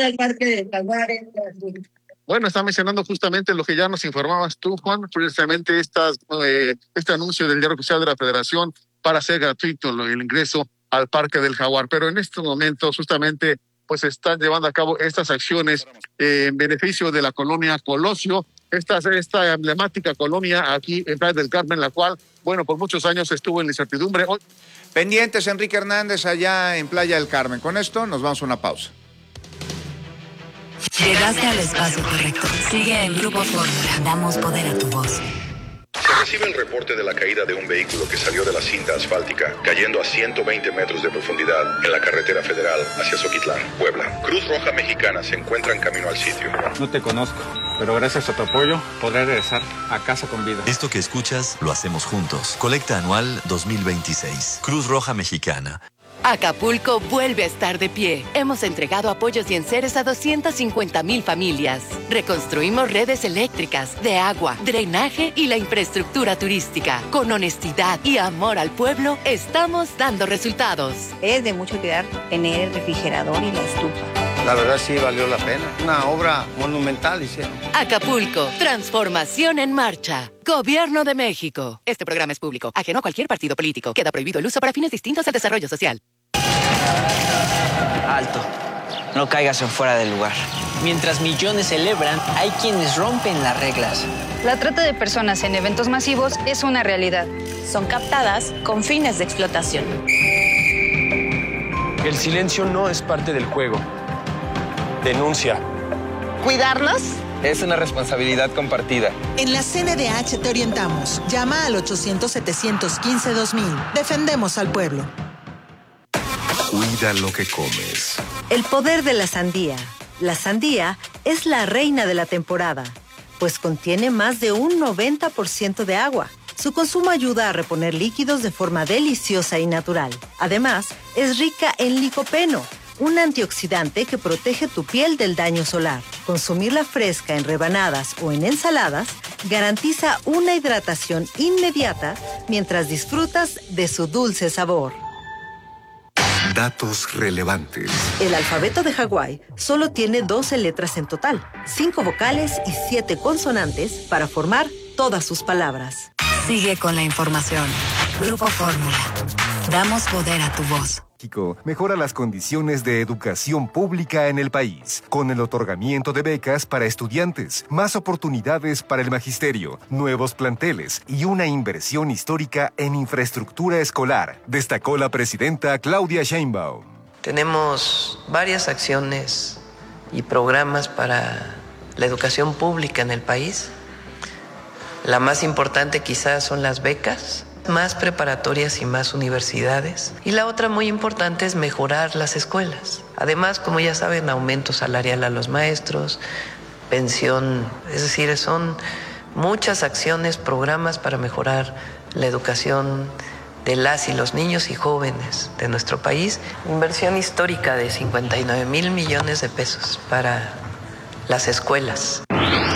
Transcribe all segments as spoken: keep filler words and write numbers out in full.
del Parque del Jaguar. Bueno, está mencionando justamente lo que ya nos informabas tú, Juan, precisamente estas, eh, este anuncio del Diario Oficial de la Federación para hacer gratuito el ingreso al Parque del Jaguar. Pero en estos momentos justamente pues están llevando a cabo estas acciones eh, en beneficio de la colonia Colosio, esta, esta emblemática colonia aquí en Playa del Carmen, la cual, bueno, por muchos años estuvo en la incertidumbre. Hoy... Pendientes, Enrique Hernández, allá en Playa del Carmen. Con esto nos vamos a una pausa. Llegaste al espacio correcto. Sigue en Grupo Fórmula. Damos poder a tu voz. Se recibe el reporte de la caída de un vehículo que salió de la cinta asfáltica, cayendo a ciento veinte metros de profundidad en la carretera federal hacia Zoquitlán, Puebla. Cruz Roja Mexicana se encuentra en camino al sitio. No te conozco, pero gracias a tu apoyo podré regresar a casa con vida. Esto que escuchas lo hacemos juntos. Colecta anual dos mil veintiséis. Cruz Roja Mexicana. Acapulco vuelve a estar de pie. Hemos entregado apoyos y enseres a doscientas cincuenta mil familias. Reconstruimos redes eléctricas, de agua, drenaje y la infraestructura turística. Con honestidad y amor al pueblo, estamos dando resultados. Es de mucho cuidar tener el refrigerador y la estufa. La verdad sí valió la pena. Una obra monumental hicieron. Acapulco, transformación en marcha. Gobierno de México. Este programa es público, ajeno a cualquier partido político. Queda prohibido el uso para fines distintos al desarrollo social. Alto. No caigas en fuera del lugar. Mientras millones celebran, hay quienes rompen las reglas. La trata de personas en eventos masivos es una realidad. Son captadas con fines de explotación. El silencio no es parte del juego. Denuncia. ¿Cuidarnos? Es una responsabilidad compartida. En la C N D H te orientamos. Llama al ochocientos, setecientos quince, dos mil. Defendemos al pueblo. Cuida lo que comes. El poder de la sandía. La sandía es la reina de la temporada, pues contiene más de un noventa por ciento de agua. Su consumo ayuda a reponer líquidos de forma deliciosa y natural. Además, es rica en licopeno, un antioxidante que protege tu piel del daño solar. Consumirla fresca en rebanadas o en ensaladas garantiza una hidratación inmediata mientras disfrutas de su dulce sabor. Datos relevantes. El alfabeto de Hawái solo tiene doce letras en total, cinco vocales y siete consonantes para formar todas sus palabras. Sigue con la información. Grupo Fórmula. Damos poder a tu voz. Mejora las condiciones de educación pública en el país, con el otorgamiento de becas para estudiantes, más oportunidades para el magisterio, nuevos planteles y una inversión histórica en infraestructura escolar, destacó la presidenta Claudia Sheinbaum. Tenemos varias acciones y programas para la educación pública en el país. La más importante quizás son las becas, más preparatorias y más universidades. Y la otra muy importante es mejorar las escuelas. Además, como ya saben, aumento salarial a los maestros, pensión, es decir, son muchas acciones, programas para mejorar la educación de las y los niños y jóvenes de nuestro país. Inversión histórica de cincuenta y nueve mil millones de pesos para las escuelas.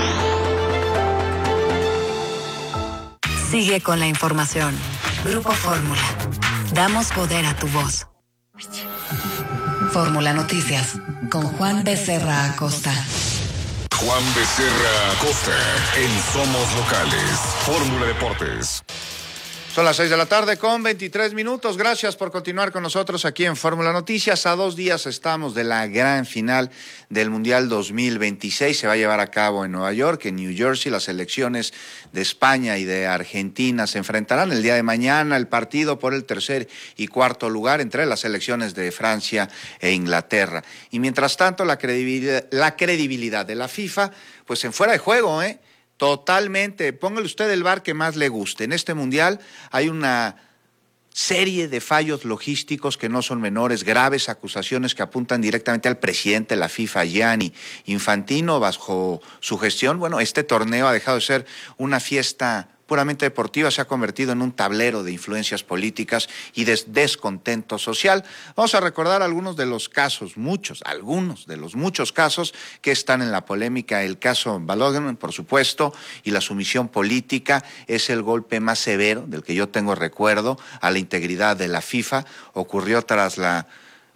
Sigue con la información. Grupo Fórmula. Damos poder a tu voz. Fórmula Noticias con Juan Becerra Acosta. Juan Becerra Acosta en Somos Locales. Fórmula Deportes. Son las seis de la tarde con veintitrés minutos. Gracias por continuar con nosotros aquí en Fórmula Noticias. A dos días estamos de la gran final del Mundial dos mil veintiséis. Se va a llevar a cabo en Nueva York, en New Jersey. Las selecciones de España y de Argentina se enfrentarán el día de mañana. El partido por el tercer y cuarto lugar entre las selecciones de Francia e Inglaterra. Y mientras tanto, la credibilidad, la credibilidad de la FIFA, pues en fuera de juego, ¿eh? Totalmente. Póngale usted el V A R que más le guste. En este mundial hay una serie de fallos logísticos que no son menores, graves acusaciones que apuntan directamente al presidente de la FIFA, Gianni Infantino, bajo su gestión. Bueno, este torneo ha dejado de ser una fiesta puramente deportiva, se ha convertido en un tablero de influencias políticas y de descontento social. Vamos a recordar algunos de los casos, muchos, algunos de los muchos casos que están en la polémica. El caso Balogun, por supuesto, y la sumisión política es el golpe más severo del que yo tengo recuerdo a la integridad de la FIFA. Ocurrió tras la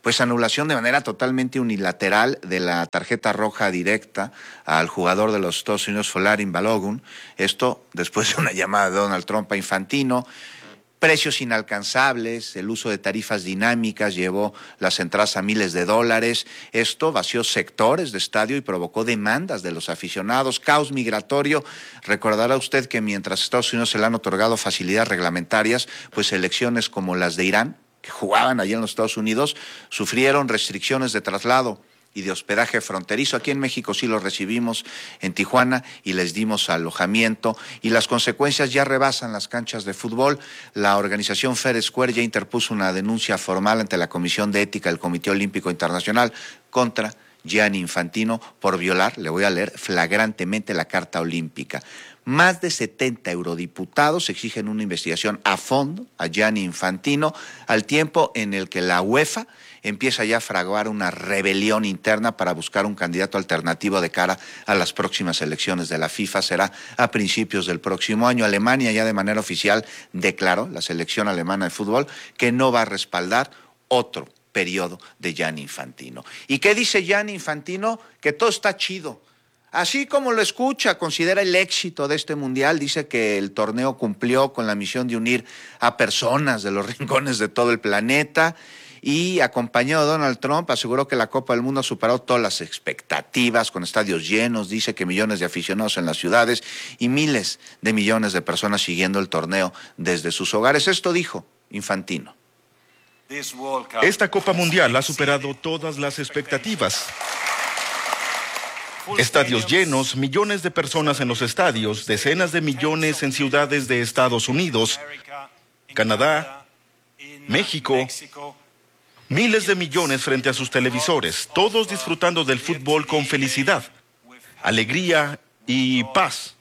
pues anulación de manera totalmente unilateral de la tarjeta roja directa al jugador de los Estados Unidos, Folarin Balogun. Esto después de una llamada de Donald Trump a Infantino. Precios inalcanzables, el uso de tarifas dinámicas llevó las entradas a miles de dólares. Esto vació sectores de estadio y provocó demandas de los aficionados. Caos migratorio. Recordará usted que mientras a Estados Unidos se le han otorgado facilidades reglamentarias, pues elecciones como las de Irán, que jugaban allí en los Estados Unidos, sufrieron restricciones de traslado y de hospedaje fronterizo. Aquí en México sí los recibimos en Tijuana y les dimos alojamiento, y las consecuencias ya rebasan las canchas de fútbol. La organización Fair Square ya interpuso una denuncia formal ante la Comisión de Ética del Comité Olímpico Internacional contra Gianni Infantino por violar, le voy a leer, flagrantemente la Carta Olímpica. Más de setenta eurodiputados exigen una investigación a fondo a Gianni Infantino, al tiempo en el que la UEFA empieza ya a fraguar una rebelión interna para buscar un candidato alternativo de cara a las próximas elecciones de la FIFA. Será a principios del próximo año. Alemania ya de manera oficial declaró, la selección alemana de fútbol, que no va a respaldar otro periodo de Gianni Infantino. ¿Y qué dice Gianni Infantino? Que todo está chido. Así como lo escucha, considera el éxito de este mundial, dice que el torneo cumplió con la misión de unir a personas de los rincones de todo el planeta, y acompañado de Donald Trump aseguró que la Copa del Mundo ha superado todas las expectativas, con estadios llenos, dice que millones de aficionados en las ciudades y miles de millones de personas siguiendo el torneo desde sus hogares. Esto dijo Infantino. Esta Copa Mundial ha superado todas las expectativas. Estadios llenos, millones de personas en los estadios, decenas de millones en ciudades de Estados Unidos, Canadá, México, miles de millones frente a sus televisores, todos disfrutando del fútbol con felicidad, alegría y paz.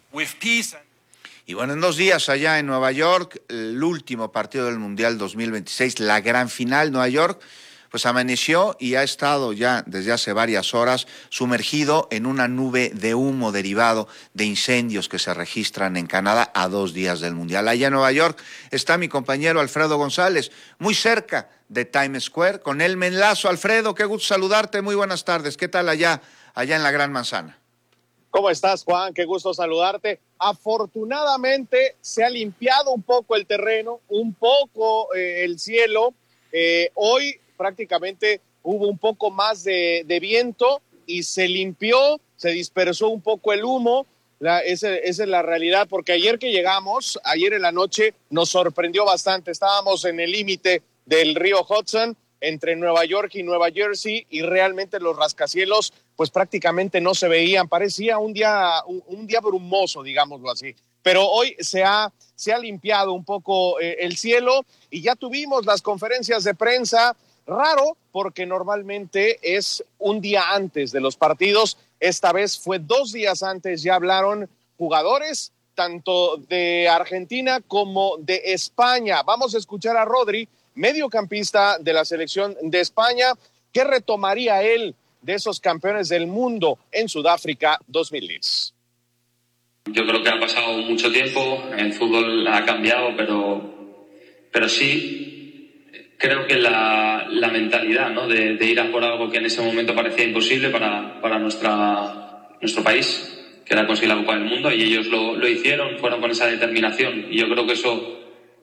Y bueno, en dos días allá en Nueva York, el último partido del Mundial dos mil veintiséis, la gran final. Nueva York pues amaneció y ha estado ya desde hace varias horas sumergido en una nube de humo derivado de incendios que se registran en Canadá a dos días del Mundial. Allá en Nueva York está mi compañero Alfredo González, muy cerca de Times Square. Con él me enlazo. Alfredo, qué gusto saludarte, muy buenas tardes. ¿Qué tal allá, allá en la Gran Manzana? ¿Cómo estás, Juan? Qué gusto saludarte. Afortunadamente se ha limpiado un poco el terreno, un poco eh, el cielo. Eh, hoy prácticamente hubo un poco más de, de viento y se limpió, se dispersó un poco el humo. La, esa, esa es la realidad, porque ayer que llegamos, ayer en la noche, nos sorprendió bastante. Estábamos en el límite del río Hudson, entre Nueva York y Nueva Jersey, y realmente los rascacielos pues prácticamente no se veían. Parecía un día, un, un día brumoso, digámoslo así. Pero hoy se ha, se ha limpiado un poco eh, el cielo, y ya tuvimos las conferencias de prensa. Raro, porque normalmente es un día antes de los partidos. Esta vez fue dos días antes. Ya hablaron jugadores tanto de Argentina como de España. Vamos a escuchar a Rodri, mediocampista de la selección de España. ¿Qué retomaría él de esos campeones del mundo en Sudáfrica dos mil diez? Yo creo que ha pasado mucho tiempo, el fútbol ha cambiado, pero, pero sí... Creo que la, la mentalidad, ¿no? de, de ir a por algo que en ese momento parecía imposible para, para nuestra, nuestro país, que era conseguir la Copa del Mundo, y ellos lo, lo hicieron, fueron con esa determinación, y yo creo que eso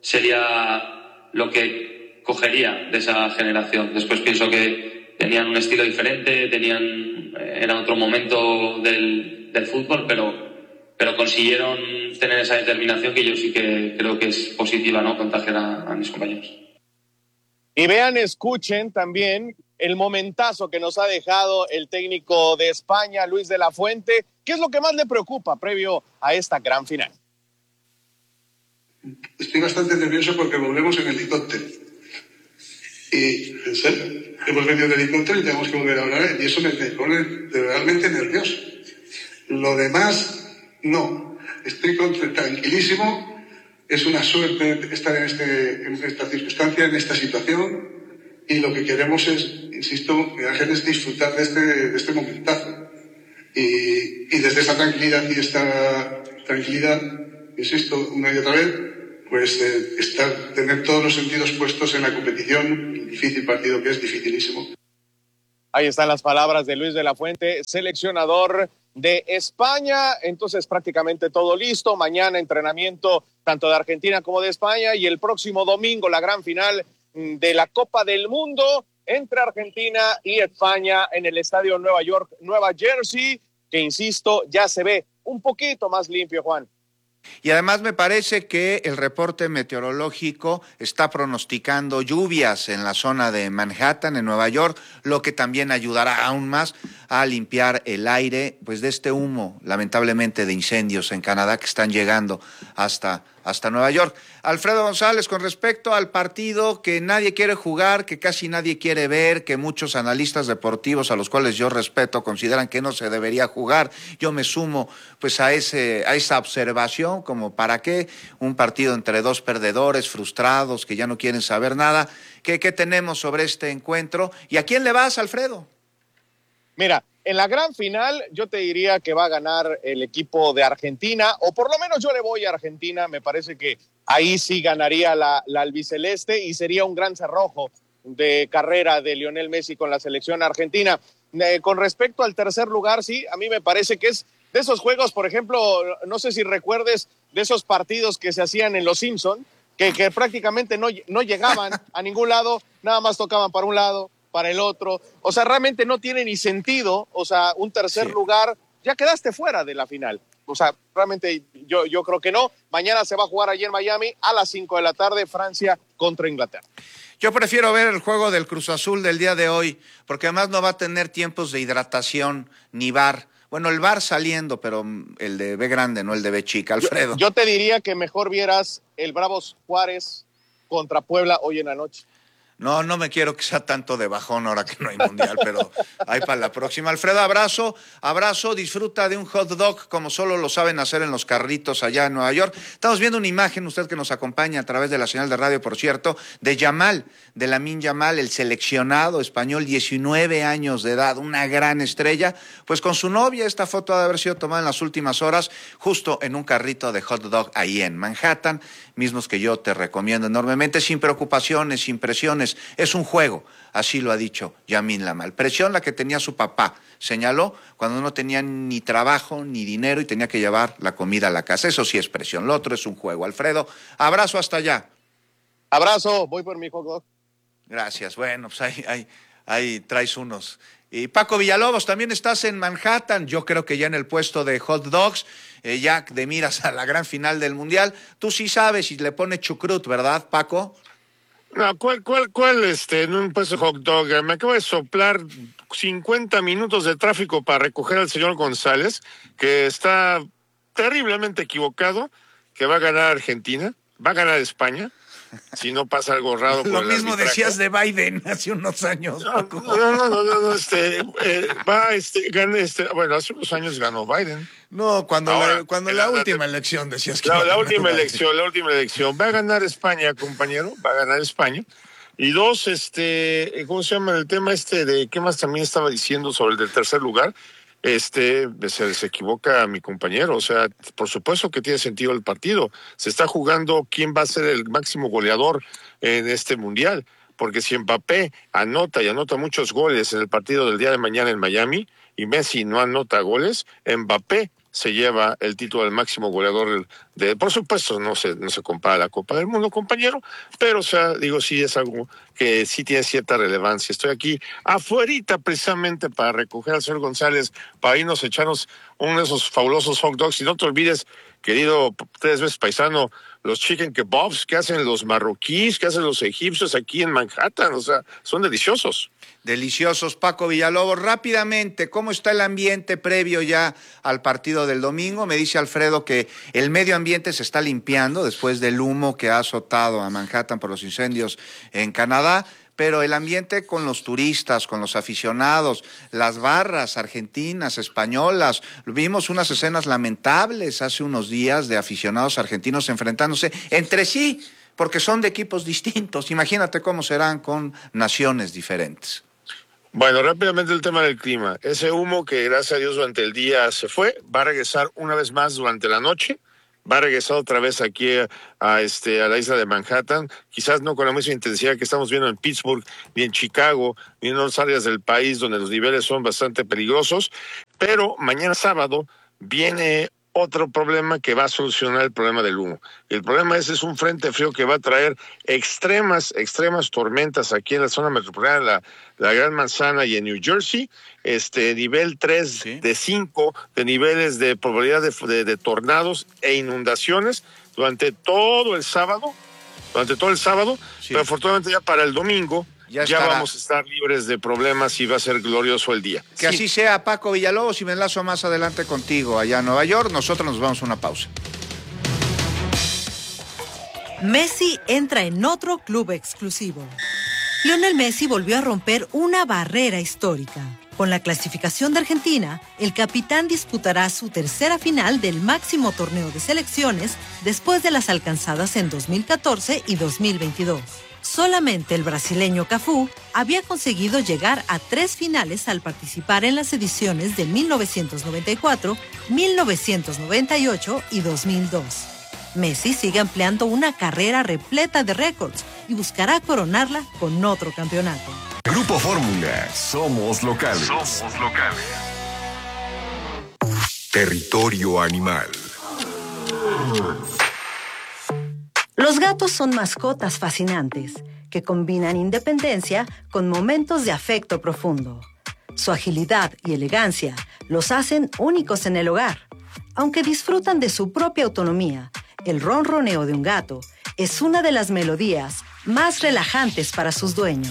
sería lo que cogería de esa generación. Después pienso que tenían un estilo diferente, tenían era otro momento del, del fútbol, pero, pero consiguieron tener esa determinación que yo sí que creo que es positiva, ¿no? Contagiar a, a mis compañeros. Y vean, escuchen también el momentazo que nos ha dejado el técnico de España, Luis de la Fuente. ¿Qué es lo que más le preocupa previo a esta gran final? Estoy bastante nervioso porque volvemos en helicóptero. Y, en serio, hemos venido en helicóptero y tenemos que volver a hablar, y eso me pone realmente nervioso. Lo demás, no. Estoy tranquilísimo. Es una suerte estar en, este, en esta circunstancia, en esta situación, y lo que queremos es, insisto, Ángel, es disfrutar de este, de este momentazo. Y, y desde esa tranquilidad y esta tranquilidad, insisto, una y otra vez, pues eh, estar, tener todos los sentidos puestos en la competición, el difícil partido que es, dificilísimo. Ahí están las palabras de Luis de la Fuente, seleccionador de España. Entonces prácticamente todo listo. Mañana entrenamiento tanto de Argentina como de España y el próximo domingo la gran final de la Copa del Mundo entre Argentina y España en el Estadio Nueva York, Nueva Jersey, que insisto, ya se ve un poquito más limpio, Juan. Y además me parece que el reporte meteorológico está pronosticando lluvias en la zona de Manhattan, en Nueva York, lo que también ayudará aún más a limpiar el aire pues de este humo, lamentablemente, de incendios en Canadá que están llegando hasta, hasta Nueva York. Alfredo González, con respecto al partido que nadie quiere jugar, que casi nadie quiere ver, que muchos analistas deportivos a los cuales yo respeto consideran que no se debería jugar, yo me sumo pues a ese a esa observación, como para qué un partido entre dos perdedores frustrados que ya no quieren saber nada. ¿Qué, qué tenemos sobre este encuentro? ¿Y a quién le vas, Alfredo? Mira, en la gran final yo te diría que va a ganar el equipo de Argentina, o por lo menos yo le voy a Argentina. Me parece que ahí sí ganaría la, la albiceleste y sería un gran cerrojo de carrera de Lionel Messi con la selección argentina. Eh, con respecto al tercer lugar, sí, a mí me parece que es de esos juegos, por ejemplo, no sé si recuerdes de esos partidos que se hacían en Los Simpson, que, que prácticamente no, no llegaban a ningún lado, nada más tocaban para un lado, para el otro. O sea, realmente no tiene ni sentido. O sea, un tercer sí. lugar, ya quedaste fuera de la final. O sea, realmente yo, yo creo que no. Mañana se va a jugar allí en Miami a las cinco de la tarde, Francia contra Inglaterra. Yo prefiero ver el juego del Cruz Azul del día de hoy, porque además no va a tener tiempos de hidratación ni bar. Bueno, el bar saliendo, pero el de B grande, no el de B chica, Alfredo. Yo, yo te diría que mejor vieras el Bravos Juárez contra Puebla hoy en la noche. No, no me quiero que sea tanto de bajón ahora que no hay mundial, pero ahí para la próxima. Alfredo, abrazo, abrazo, disfruta de un hot dog como solo lo saben hacer en los carritos allá en Nueva York. Estamos viendo una imagen, usted que nos acompaña a través de la señal de radio, por cierto, de Yamal, de Lamine Yamal, el seleccionado español, diecinueve años de edad, una gran estrella, pues con su novia. Esta foto ha de haber sido tomada en las últimas horas, justo en un carrito de hot dog ahí en Manhattan, mismos que yo te recomiendo enormemente, sin preocupaciones, sin presiones. Es un juego, así lo ha dicho Lamine Yamal. Presión la que tenía su papá, señaló, cuando no tenía ni trabajo ni dinero y tenía que llevar la comida a la casa. Eso sí es presión, lo otro es un juego. Alfredo, abrazo hasta allá. Abrazo, voy por mi hot dog. Gracias, bueno, pues ahí, ahí, ahí traes unos. Y Paco Villalobos, también estás en Manhattan, yo creo que ya en el puesto de hot dogs, eh, ya de miras a la gran final del Mundial. Tú sí sabes y le pones chucrut, ¿verdad, Paco? No, ¿cuál, cuál, cuál, este, en un puesto de hot dog? Me acabo de soplar cincuenta minutos de tráfico para recoger al señor González, que está terriblemente equivocado, que va a ganar Argentina, va a ganar España, si no pasa algo raro. Lo mismo decías de Biden hace unos años. No, no, no, no, no, no, este, eh, va, este, gana, este, bueno, hace unos años ganó Biden. No, cuando Ahora, la, cuando la, la última elección decías que la, la ganar última Biden. elección, la última elección, va a ganar España, compañero, va a ganar España. Y dos, este, ¿cómo se llama el tema este de qué más también estaba diciendo sobre el del tercer lugar? Este, se, se equivoca mi compañero, o sea, por supuesto que tiene sentido el partido. Se está jugando quién va a ser el máximo goleador en este mundial, porque si Mbappé anota y anota muchos goles en el partido del día de mañana en Miami y Messi no anota goles, Mbappé se lleva el título del máximo goleador de, por supuesto no se no se compara a la Copa del Mundo, compañero, pero o sea, digo, sí es algo que sí tiene cierta relevancia. Estoy aquí afuerita precisamente para recoger al señor González, para irnos a echarnos uno de esos fabulosos hot dogs. Y no te olvides, querido tres veces paisano, los chicken kebabs que hacen los marroquíes, que hacen los egipcios aquí en Manhattan, o sea, son deliciosos. Deliciosos, Paco Villalobos. Rápidamente, ¿cómo está el ambiente previo ya al partido del domingo? Me dice Alfredo que el medio ambiente se está limpiando después del humo que ha azotado a Manhattan por los incendios en Canadá, pero el ambiente con los turistas, con los aficionados, las barras argentinas, españolas. Vimos unas escenas lamentables hace unos días de aficionados argentinos enfrentándose entre sí, porque son de equipos distintos. Imagínate cómo serán con naciones diferentes. Bueno, rápidamente el tema del clima. Ese humo que gracias a Dios durante el día se fue, va a regresar una vez más durante la noche. va a regresar otra vez aquí a, a, este, a la isla de Manhattan, quizás no con la misma intensidad que estamos viendo en Pittsburgh, ni en Chicago, ni en otras áreas del país donde los niveles son bastante peligrosos, pero mañana sábado viene otro problema que va a solucionar el problema del humo. El problema es, es un frente frío que va a traer extremas, extremas tormentas aquí en la zona metropolitana, la, la Gran Manzana y en New Jersey, este nivel tres ¿Sí? de cinco de niveles de probabilidad de, de, de tornados e inundaciones durante todo el sábado, durante todo el sábado, sí. Pero afortunadamente ya para el domingo Ya, ya vamos a estar libres de problemas y va a ser glorioso el día. Que sí. Así sea, Paco Villalobos, y me enlazo más adelante contigo allá en Nueva York. Nosotros nos vamos a una pausa. Messi entra en otro club exclusivo. Lionel Messi volvió a romper una barrera histórica. Con la clasificación de Argentina, el capitán disputará su tercera final del máximo torneo de selecciones después de las alcanzadas en dos mil catorce y dos mil veintidós. Solamente el brasileño Cafú había conseguido llegar a tres finales al participar en las ediciones de mil novecientos noventa y cuatro, mil novecientos noventa y ocho y dos mil dos. Messi sigue ampliando una carrera repleta de récords y buscará coronarla con otro campeonato. Grupo Fórmula, somos locales. Somos locales. Territorio animal. Los gatos son mascotas fascinantes que combinan independencia con momentos de afecto profundo. Su agilidad y elegancia los hacen únicos en el hogar. Aunque disfrutan de su propia autonomía, el ronroneo de un gato es una de las melodías más relajantes para sus dueños.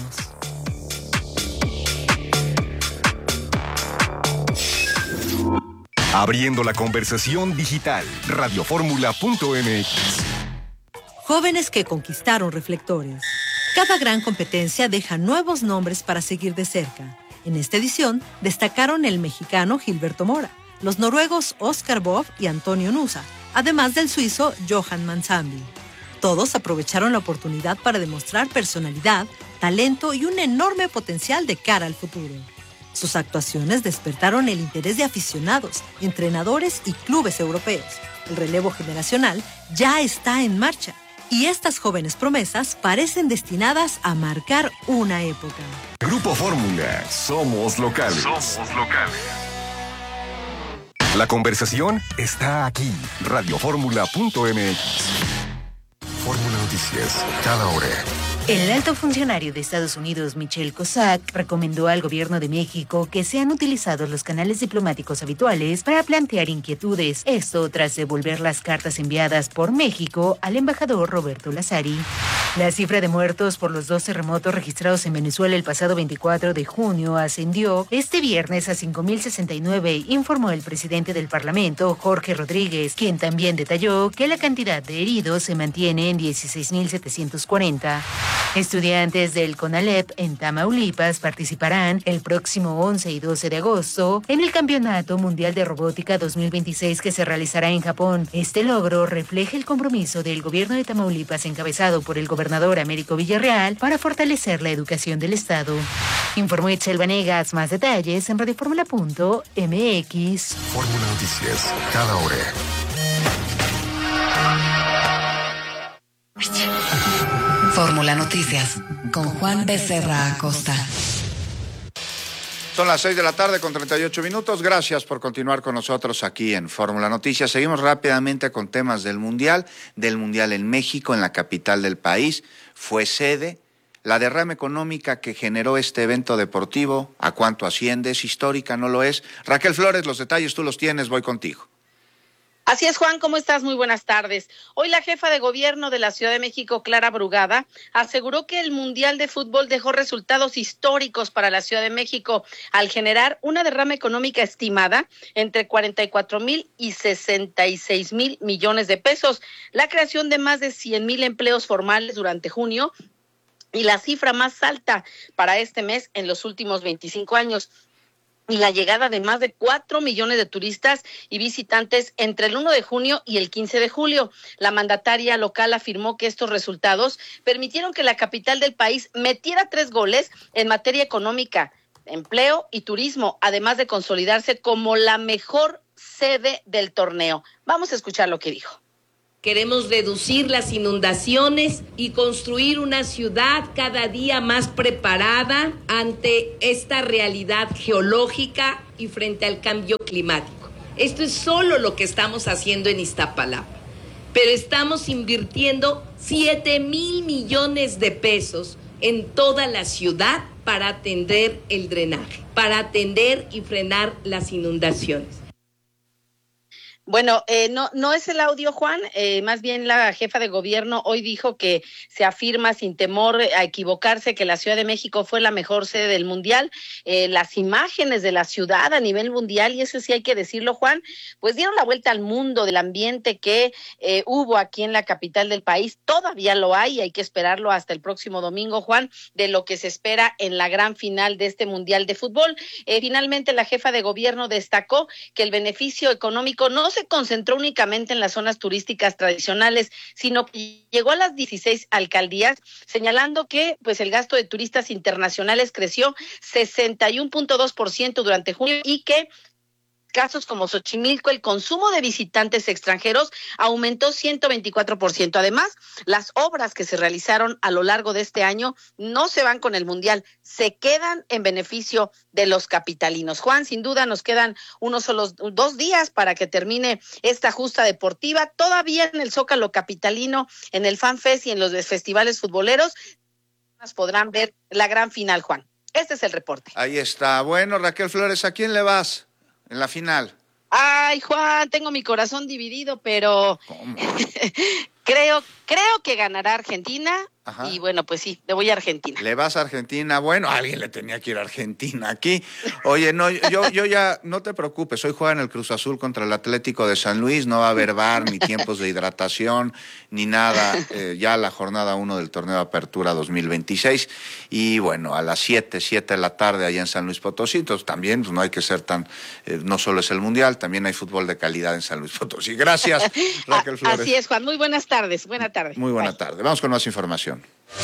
Abriendo la conversación digital, radioformula punto m x. Jóvenes que conquistaron reflectores. Cada gran competencia deja nuevos nombres para seguir de cerca. En esta edición destacaron el mexicano Gilberto Mora, los noruegos Oscar Bob y Antonio Nusa, además del suizo Johan Mansambi. Todos aprovecharon la oportunidad para demostrar personalidad, talento y un enorme potencial de cara al futuro. Sus actuaciones despertaron el interés de aficionados, entrenadores y clubes europeos. El relevo generacional ya está en marcha. Y estas jóvenes promesas parecen destinadas a marcar una época. Grupo Fórmula, somos locales. Somos locales. La conversación está aquí, radioformula punto m x. Fórmula Noticias, cada hora. El alto funcionario de Estados Unidos, Michel Cossack, recomendó al gobierno de México que sean utilizados los canales diplomáticos habituales para plantear inquietudes. Esto tras devolver las cartas enviadas por México al embajador Roberto Lazari. La cifra de muertos por los dos terremotos registrados en Venezuela el pasado veinticuatro de junio ascendió este viernes a cinco mil sesenta y nueve, informó el presidente del Parlamento, Jorge Rodríguez, quien también detalló que la cantidad de heridos se mantiene en dieciséis mil setecientos cuarenta. Estudiantes del CONALEP en Tamaulipas participarán el próximo once y doce de agosto en el Campeonato Mundial de Robótica dos mil veintiséis que se realizará en Japón. Este logro refleja el compromiso del gobierno de Tamaulipas encabezado por el gobernador Américo Villarreal para fortalecer la educación del estado. Informó Itzel Vanegas. Más detalles en radioformula punto m x. Fórmula Noticias, cada hora. Fórmula Noticias, con Juan Becerra Acosta. Son las seis de la tarde con treinta y ocho minutos. Gracias por continuar con nosotros aquí en Fórmula Noticias. Seguimos rápidamente con temas del Mundial, del Mundial en México, en la capital del país. Fue sede. La derrama económica que generó este evento deportivo, ¿a cuánto asciende? ¿Es histórica? ¿No lo es? Raquel Flores, los detalles tú los tienes, voy contigo. Así es, Juan, ¿cómo estás? Muy buenas tardes. Hoy la jefa de gobierno de la Ciudad de México, Clara Brugada, aseguró que el Mundial de Fútbol dejó resultados históricos para la Ciudad de México al generar una derrama económica estimada entre cuarenta y cuatro mil y sesenta y seis mil millones de pesos, la creación de más de cien mil empleos formales durante junio y la cifra más alta para este mes en los últimos veinticinco años. Y la llegada de más de cuatro millones de turistas y visitantes entre el uno de junio y el quince de julio. La mandataria local afirmó que estos resultados permitieron que la capital del país metiera tres goles en materia económica, empleo y turismo, además de consolidarse como la mejor sede del torneo. Vamos a escuchar lo que dijo. Queremos reducir las inundaciones y construir una ciudad cada día más preparada ante esta realidad geológica y frente al cambio climático. Esto es solo lo que estamos haciendo en Iztapalapa, pero estamos invirtiendo siete mil millones de pesos en toda la ciudad para atender el drenaje, para atender y frenar las inundaciones. Bueno, eh, no, no es el audio, Juan, eh, más bien la jefa de gobierno hoy dijo que se afirma sin temor a equivocarse que la Ciudad de México fue la mejor sede del Mundial. Eh, las imágenes de la ciudad a nivel mundial, y eso sí hay que decirlo, Juan, pues dieron la vuelta al mundo del ambiente que eh, hubo aquí en la capital del país. Todavía lo hay, hay que esperarlo hasta el próximo domingo, Juan, de lo que se espera en la gran final de este Mundial de Fútbol. Eh, finalmente, la jefa de gobierno destacó que el beneficio económico no se se concentró únicamente en las zonas turísticas tradicionales, sino que llegó a las dieciséis alcaldías, señalando que pues el gasto de turistas internacionales creció sesenta y uno punto dos por ciento durante junio y que casos como Xochimilco, el consumo de visitantes extranjeros aumentó ciento veinticuatro por ciento. Además, las obras que se realizaron a lo largo de este año no se van con el Mundial, se quedan en beneficio de los capitalinos. Juan, sin duda nos quedan unos solos dos días para que termine esta justa deportiva. Todavía en el Zócalo capitalino, en el FanFest y en los festivales futboleros podrán ver la gran final, Juan. Este es el reporte. Ahí está. Bueno, Raquel Flores, ¿a quién le vas en la final? Ay, Juan, tengo mi corazón dividido, pero creo, creo que ganará Argentina. Ajá. Y bueno, pues sí, le voy a Argentina. ¿Le vas a Argentina? Bueno, alguien le tenía que ir a Argentina aquí. Oye, no, yo, yo ya, no te preocupes, hoy juegan el Cruz Azul contra el Atlético de San Luis, no va a haber bar, ni tiempos de hidratación, ni nada, eh, ya la jornada uno del torneo de apertura dos mil veintiséis, y bueno, a las siete, siete de la tarde allá en San Luis Potosí, entonces también pues, no hay que ser tan, eh, no solo es el Mundial, también hay fútbol de calidad en San Luis Potosí. Gracias, Raquel Flores. Así es, Juan, muy buenas tardes, buena tarde. Muy buena Bye. tarde, vamos con más información.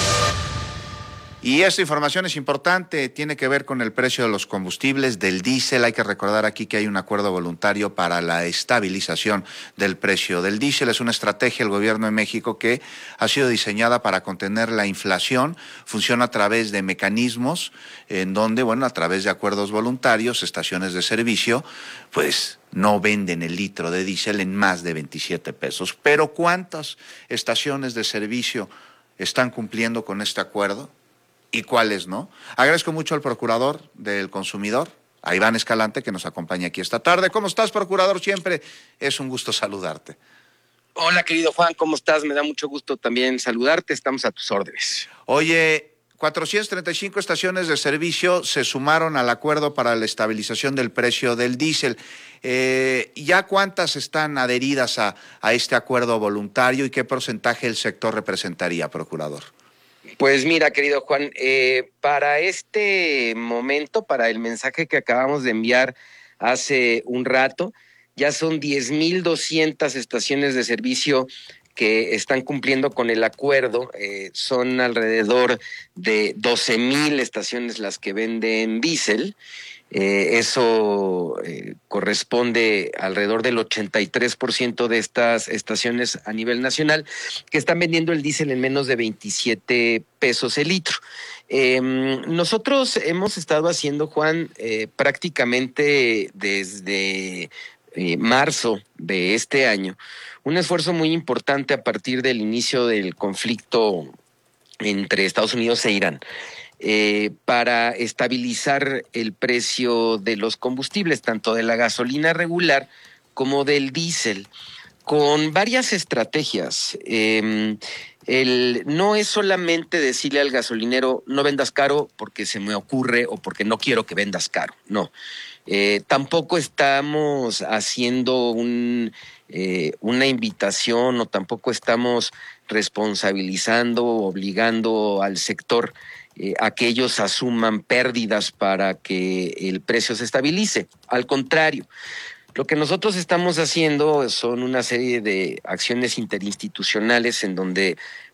Y esta información es importante, tiene que ver con el precio de los combustibles, del diésel. Hay que recordar aquí que hay un acuerdo voluntario para la estabilización del precio del diésel. Es una estrategia del gobierno de México que ha sido diseñada para contener la inflación. Funciona a través de mecanismos en donde, bueno, a través de acuerdos voluntarios, estaciones de servicio, pues no venden el litro de diésel en más de veintisiete pesos. Pero ¿cuántas estaciones de servicio están cumpliendo con este acuerdo? ¿Y cuáles no? Agradezco mucho al procurador del consumidor, a Iván Escalante, que nos acompaña aquí esta tarde. ¿Cómo estás, procurador? Siempre es un gusto saludarte. Hola, querido Juan, ¿cómo estás? Me da mucho gusto también saludarte, estamos a tus órdenes. Oye, cuatrocientas treinta y cinco estaciones de servicio se sumaron al acuerdo para la estabilización del precio del diésel. Eh, ¿Ya cuántas están adheridas a, a este acuerdo voluntario y qué porcentaje el sector representaría, procurador? Pues mira, querido Juan, eh, para este momento, para el mensaje que acabamos de enviar hace un rato, ya son diez mil doscientas estaciones de servicio que están cumpliendo con el acuerdo. Eh, son alrededor de doce mil estaciones las que venden diésel. Eh, eso eh, corresponde alrededor del ochenta y tres por ciento de estas estaciones a nivel nacional que están vendiendo el diésel en menos de veintisiete pesos el litro. Eh, nosotros hemos estado haciendo, Juan, eh, prácticamente desde eh, marzo de este año, un esfuerzo muy importante a partir del inicio del conflicto entre Estados Unidos e Irán. Eh, para estabilizar el precio de los combustibles, tanto de la gasolina regular como del diésel, con varias estrategias. Eh, el, no es solamente decirle al gasolinero, no vendas caro porque se me ocurre o porque no quiero que vendas caro, no. Eh, tampoco estamos haciendo un, eh, una invitación o tampoco estamos responsabilizando, obligando al sector Eh, a que ellos asuman pérdidas para que el precio se estabilice. Al contrario, lo que nosotros estamos haciendo son una serie de acciones interinstitucionales en donde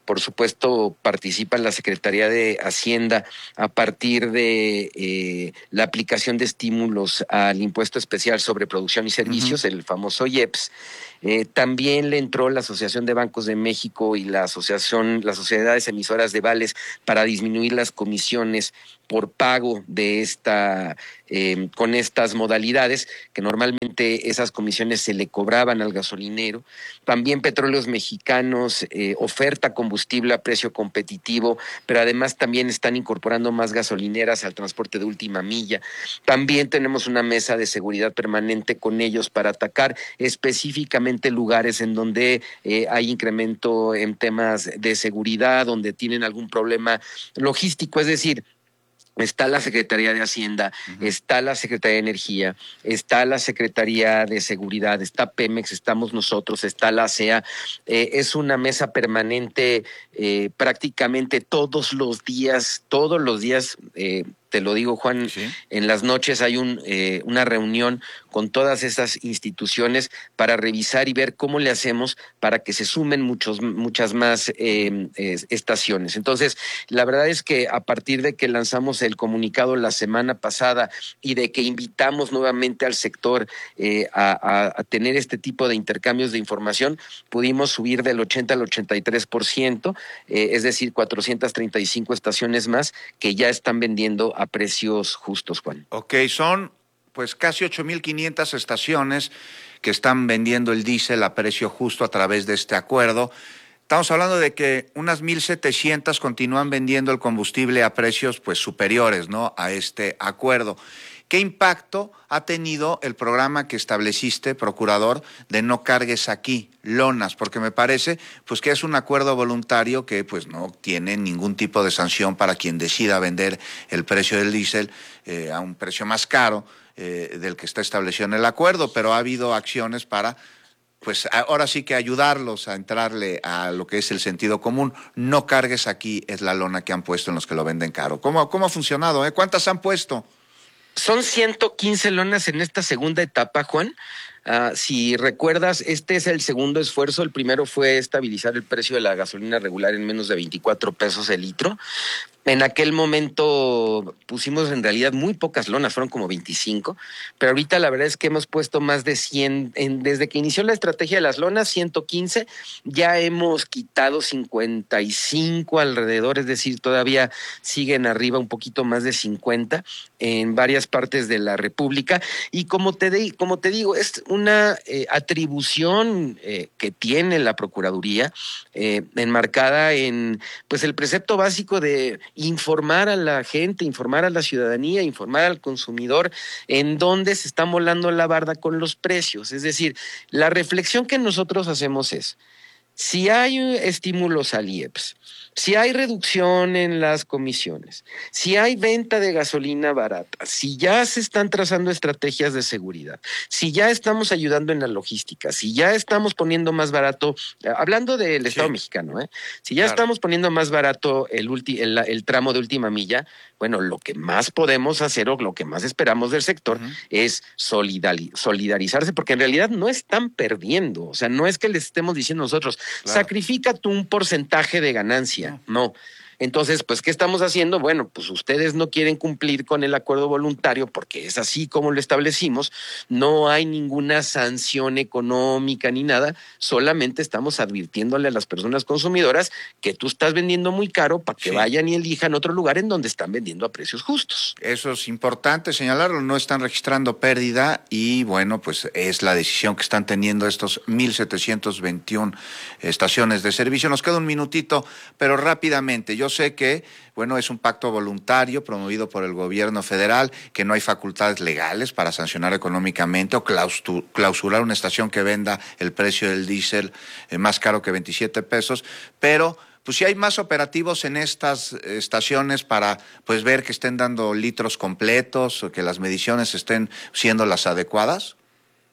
por supuesto, participa la Secretaría de Hacienda a partir de eh, la aplicación de estímulos al impuesto especial sobre producción y servicios, uh-huh. el famoso I E P S. Eh, también le entró la Asociación de Bancos de México y la Asociación, las sociedades emisoras de vales para disminuir las comisiones por pago de esta, eh, con estas modalidades, que normalmente esas comisiones se le cobraban al gasolinero. También Petróleos Mexicanos eh, oferta combustible a precio competitivo, pero además también están incorporando más gasolineras al transporte de última milla. También tenemos una mesa de seguridad permanente con ellos para atacar específicamente lugares en donde eh, hay incremento en temas de seguridad, donde tienen algún problema logístico, es decir, está la Secretaría de Hacienda, uh-huh. está la Secretaría de Energía, está la Secretaría de Seguridad, está Pemex, estamos nosotros, está la C E A. Eh, es una mesa permanente eh, prácticamente todos los días, todos los días, eh, te lo digo, Juan, sí. en las noches hay un, eh, una reunión con todas esas instituciones para revisar y ver cómo le hacemos para que se sumen muchos, muchas más eh, eh, estaciones. Entonces, la verdad es que a partir de que lanzamos el comunicado la semana pasada y de que invitamos nuevamente al sector eh, a, a, a tener este tipo de intercambios de información, pudimos subir del ochenta al ochenta y tres por ciento, eh, es decir, cuatrocientas treinta y cinco estaciones más que ya están vendiendo a precios justos, Juan. Ok, son pues casi ocho mil quinientas estaciones que están vendiendo el diésel a precio justo a través de este acuerdo. Estamos hablando de que unas mil setecientas continúan vendiendo el combustible a precios pues superiores, ¿no?, a este acuerdo. ¿Qué impacto ha tenido el programa que estableciste, procurador, de no cargues aquí, lonas? Porque me parece pues que es un acuerdo voluntario que pues no tiene ningún tipo de sanción para quien decida vender el precio del diésel eh, a un precio más caro eh, del que está establecido en el acuerdo, pero ha habido acciones para pues ahora sí que ayudarlos a entrarle a lo que es el sentido común. No cargues aquí es la lona que han puesto en los que lo venden caro. ¿Cómo, cómo ha funcionado? ¿Eh? ¿Cuántas han puesto? Son ciento quince lonas en esta segunda etapa, Juan. Uh, si recuerdas, este es el segundo esfuerzo. El primero fue estabilizar el precio de la gasolina regular en menos de veinticuatro pesos el litro. En aquel momento pusimos en realidad muy pocas lonas, fueron como veinticinco, pero ahorita la verdad es que hemos puesto más de cien, en, desde que inició la estrategia de las lonas, ciento quince, ya hemos quitado cincuenta y cinco alrededor, es decir, todavía siguen arriba un poquito más de cincuenta en varias partes de la República, y como te, de, como te digo, es una eh, atribución eh, que tiene la Procuraduría, eh, enmarcada en pues el precepto básico de informar a la gente, informar a la ciudadanía, informar al consumidor en dónde se está volando la barda con los precios. Es decir, la reflexión que nosotros hacemos es, si hay estímulos al I E P S, si hay reducción en las comisiones, si hay venta de gasolina barata, si ya se están trazando estrategias de seguridad, si ya estamos ayudando en la logística, si ya estamos poniendo más barato, hablando del Estado sí. mexicano, ¿eh? si ya claro. estamos poniendo más barato el, ulti, el, el tramo de última milla, bueno, lo que más podemos hacer o lo que más esperamos del sector uh-huh. es solidari- solidarizarse, porque en realidad no están perdiendo, o sea, no es que les estemos diciendo nosotros, claro. sacrifica tú un porcentaje de ganancia. No. Entonces, pues, ¿qué estamos haciendo? Bueno, pues ustedes no quieren cumplir con el acuerdo voluntario porque es así como lo establecimos. No hay ninguna sanción económica ni nada. Solamente estamos advirtiéndole a las personas consumidoras que tú estás vendiendo muy caro para que sí. vayan y elijan otro lugar en donde están vendiendo a precios justos. Eso es importante señalarlo. No están registrando pérdida y, bueno, pues es la decisión que están teniendo estos mil setecientos veintiuna estaciones de servicio. Nos queda un minutito, pero rápidamente. Yo sé que, bueno, es un pacto voluntario promovido por el gobierno federal, que no hay facultades legales para sancionar económicamente o claustu- clausurar una estación que venda el precio del diésel eh, más caro que veintisiete pesos, pero pues si hay más operativos en estas estaciones para pues ver que estén dando litros completos o que las mediciones estén siendo las adecuadas.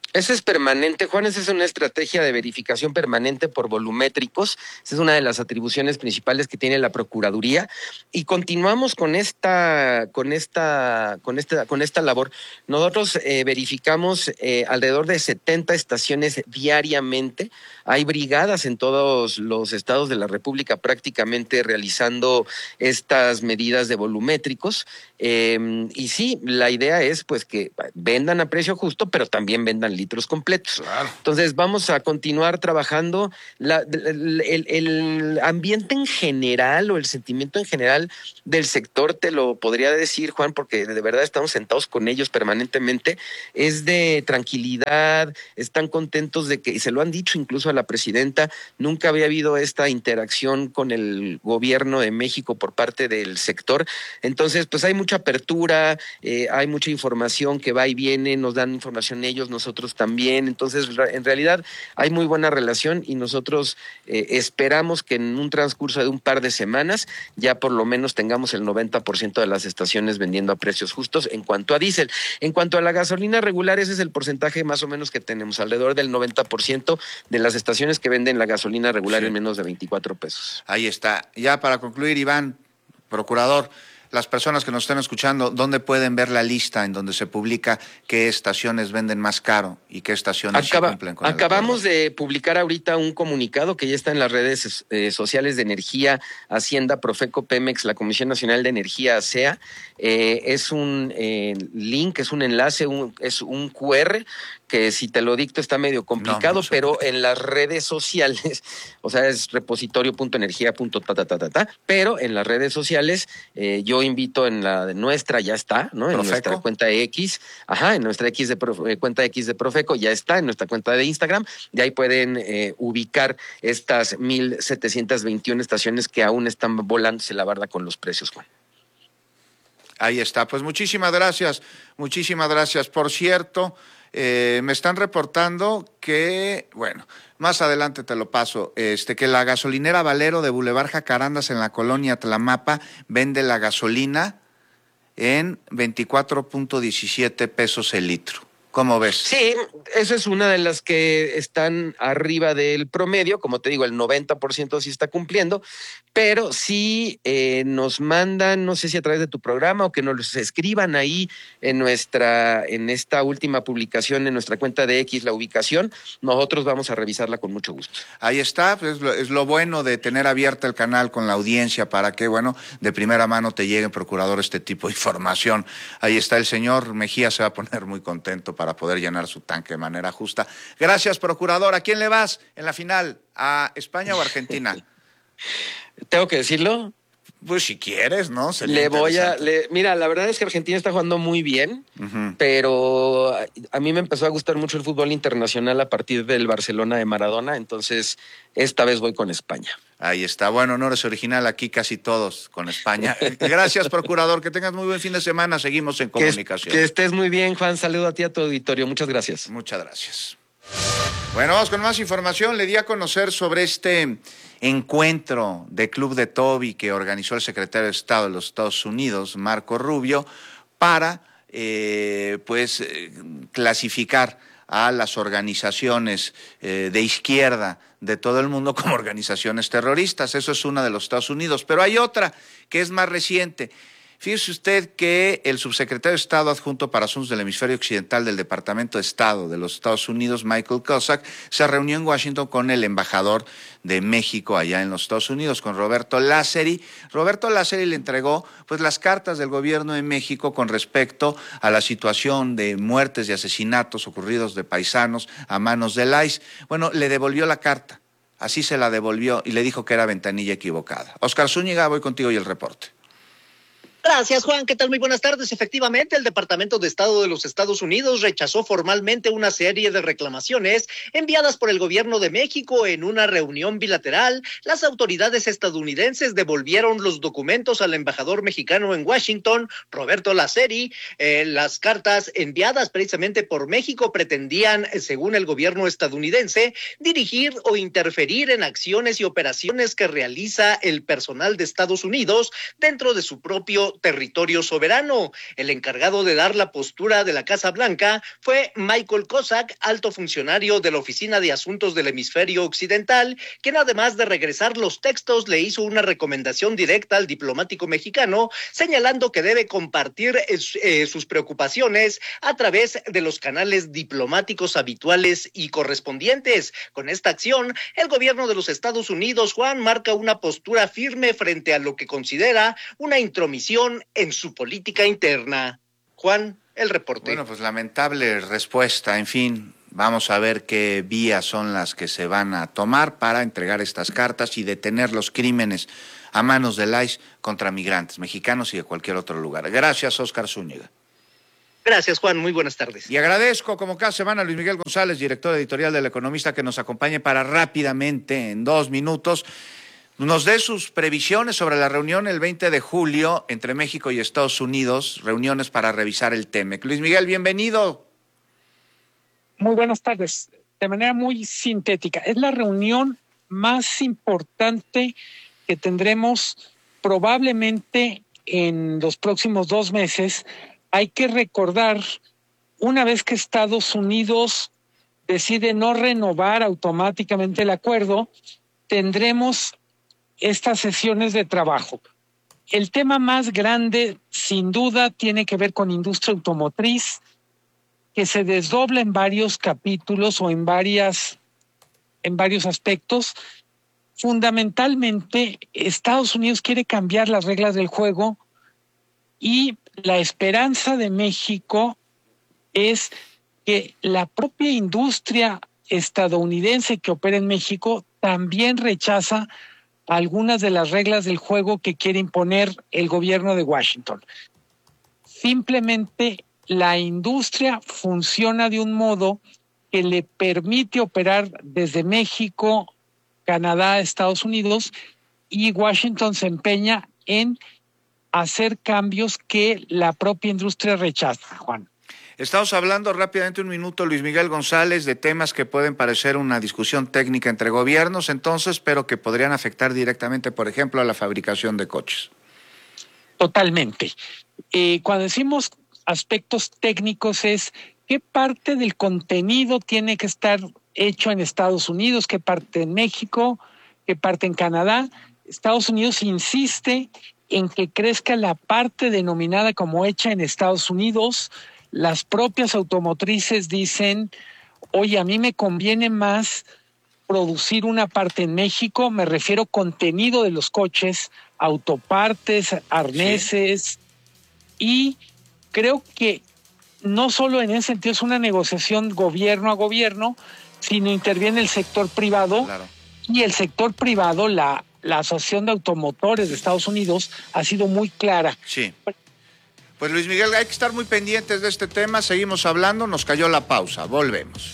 Esa es permanente, Juan, esa es una estrategia de verificación permanente por volumétricos. Esa es una de las atribuciones principales que tiene la Procuraduría. Y continuamos con esta, con esta, con esta, con esta labor. Nosotros eh, verificamos eh, alrededor de setenta estaciones diariamente. Hay brigadas en todos los estados de la República prácticamente realizando estas medidas de volumétricos. Eh, y sí, la idea es pues que vendan a precio justo, pero también vendan litros completos. Claro. Entonces vamos a continuar trabajando. La, el, el, el ambiente en general o el sentimiento en general del sector, te lo podría decir, Juan, porque de verdad estamos sentados con ellos permanentemente, es de tranquilidad, están contentos de que, y se lo han dicho incluso a la presidenta, nunca había habido esta interacción con el gobierno de México por parte del sector. Entonces, pues hay mucha apertura, eh, hay mucha información que va y viene, nos dan información ellos, nosotros también. Entonces, en realidad hay muy buena relación y nosotros eh, esperamos que en un transcurso de un par de semanas ya por lo menos tengamos el noventa por ciento de las estaciones vendiendo a precios justos en cuanto a diésel. En cuanto a la gasolina regular, ese es el porcentaje más o menos que tenemos, alrededor del noventa por ciento de las estaciones que venden la gasolina regular sí. en menos de veinticuatro pesos. Ahí está. Ya para concluir, Iván, procurador, las personas que nos estén escuchando, ¿dónde pueden ver la lista en donde se publica qué estaciones venden más caro y qué estaciones Acaba, sí cumplen con el Acabamos acuerdo? de publicar ahorita un comunicado que ya está en las redes eh, sociales de Energía, Hacienda, Profeco, Pemex, la Comisión Nacional de Energía, C E A. Eh, es un eh, link, es un enlace, un, es un cu erre que si te lo dicto está medio complicado, no, no pero en las redes sociales, o sea, es repositorio punto energía punto ta, ta, ta, ta, ta, pero en las redes sociales eh, yo invito en la de nuestra, ya está, ¿no? En Profeco. Nuestra cuenta X, ajá, en nuestra X de Profe, eh, cuenta X de Profeco, ya está, en nuestra cuenta de Instagram, y ahí pueden eh, ubicar estas mil setecientas veintiuna estaciones que aún están volándose la barda con los precios, Juan. Ahí está, pues muchísimas gracias, muchísimas gracias. Por cierto, Eh, me están reportando que, bueno, más adelante te lo paso, este, que la gasolinera Valero de Boulevard Jacarandas en la colonia Tlamapa vende la gasolina en veinticuatro punto diecisiete pesos el litro. ¿Cómo ves? Sí, esa es una de las que están arriba del promedio, como te digo, el noventa por ciento sí está cumpliendo, pero sí eh, nos mandan, no sé si a través de tu programa o que nos escriban ahí en nuestra, en esta última publicación en nuestra cuenta de X, la ubicación, nosotros vamos a revisarla con mucho gusto. Ahí está, pues, es, lo, es lo bueno de tener abierta el canal con la audiencia para que, bueno, de primera mano te llegue, procurador, este tipo de información. Ahí está el señor Mejía, se va a poner muy contento para poder llenar su tanque de manera justa. Gracias, procurador. ¿A quién le vas en la final? ¿A España o Argentina? ¿Tengo que decirlo? Pues si quieres, ¿no? Sería le voy a... Le, mira, la verdad es que Argentina está jugando muy bien, uh-huh. pero a, a mí me empezó a gustar mucho el fútbol internacional a partir del Barcelona de Maradona, entonces esta vez voy con España. Ahí está. Bueno, no eres original, aquí casi todos con España. Gracias, procurador. Que tengas muy buen fin de semana. Seguimos en comunicación. Que, que estés muy bien, Juan. Saludo a ti, a tu auditorio. Muchas gracias. Muchas gracias. Bueno, vamos con más información. Le di a conocer sobre este encuentro de Club de Toby que organizó el secretario de Estado de los Estados Unidos, Marco Rubio, para eh, pues eh, clasificar a las organizaciones eh, de izquierda de todo el mundo como organizaciones terroristas. Eso es una de los Estados Unidos, pero hay otra que es más reciente. Fíjese usted que el subsecretario de Estado adjunto para Asuntos del Hemisferio Occidental del Departamento de Estado de los Estados Unidos, Michael Cossack, se reunió en Washington con el embajador de México allá en los Estados Unidos, con Roberto Lázari. Roberto Lázari le entregó pues las cartas del gobierno de México con respecto a la situación de muertes y asesinatos ocurridos de paisanos a manos del I C E. Bueno, le devolvió la carta, así se la devolvió y le dijo que era ventanilla equivocada. Oscar Zúñiga, voy contigo y el reporte. Gracias, Juan. ¿Qué tal? Muy buenas tardes. Efectivamente, el Departamento de Estado de los Estados Unidos rechazó formalmente una serie de reclamaciones enviadas por el gobierno de México en una reunión bilateral. Las autoridades estadounidenses devolvieron los documentos al embajador mexicano en Washington, Roberto Lázari. Eh, las cartas enviadas precisamente por México pretendían, según el gobierno estadounidense, dirigir o interferir en acciones y operaciones que realiza el personal de Estados Unidos dentro de su propio territorio soberano. El encargado de dar la postura de la Casa Blanca fue Michael Kozak, alto funcionario de la Oficina de Asuntos del Hemisferio Occidental, quien además de regresar los textos le hizo una recomendación directa al diplomático mexicano, señalando que debe compartir eh, sus preocupaciones a través de los canales diplomáticos habituales y correspondientes. Con esta acción, el gobierno de los Estados Unidos, Juan, marca una postura firme frente a lo que considera una intromisión en su política interna. Juan, el reporte. Bueno, pues lamentable respuesta. En fin, vamos a ver qué vías son las que se van a tomar para entregar estas cartas y detener los crímenes a manos del I C E contra migrantes mexicanos y de cualquier otro lugar. Gracias, Óscar Zúñiga. Gracias, Juan. Muy buenas tardes. Y agradezco, como cada semana, a Luis Miguel González, director editorial del Economista, que nos acompañe para rápidamente, en dos minutos, nos dé sus previsiones sobre la reunión el veinte de julio entre México y Estados Unidos, reuniones para revisar el TEMEC. Luis Miguel, bienvenido. Muy buenas tardes. De manera muy sintética, es la reunión más importante que tendremos probablemente en los próximos dos meses. Hay que recordar, una vez que Estados Unidos decide no renovar automáticamente el acuerdo, tendremos estas sesiones de trabajo. El tema más grande, sin duda, tiene que ver con industria automotriz, que se desdobla en varios capítulos o en varias, en varios aspectos. Fundamentalmente, Estados Unidos quiere cambiar las reglas del juego y la esperanza de México es que la propia industria estadounidense que opera en México también rechaza algunas de las reglas del juego que quiere imponer el gobierno de Washington. Simplemente la industria funciona de un modo que le permite operar desde México, Canadá, Estados Unidos, y Washington se empeña en hacer cambios que la propia industria rechaza, Juan. Estamos hablando rápidamente un minuto, Luis Miguel González, de temas que pueden parecer una discusión técnica entre gobiernos, entonces, pero que podrían afectar directamente, por ejemplo, a la fabricación de coches. Totalmente. Eh, cuando decimos aspectos técnicos es qué parte del contenido tiene que estar hecho en Estados Unidos, qué parte en México, qué parte en Canadá. Estados Unidos insiste en que crezca la parte denominada como hecha en Estados Unidos. Las propias automotrices dicen, oye, a mí me conviene más producir una parte en México, me refiero contenido de los coches, autopartes, arneses, sí. Y creo que no solo en ese sentido es una negociación gobierno a gobierno, sino interviene el sector privado, claro. Y el sector privado, la, la Asociación de Automotores de Estados Unidos, ha sido muy clara. Sí. Pues Luis Miguel, hay que estar muy pendientes de este tema, seguimos hablando, nos cayó la pausa, volvemos.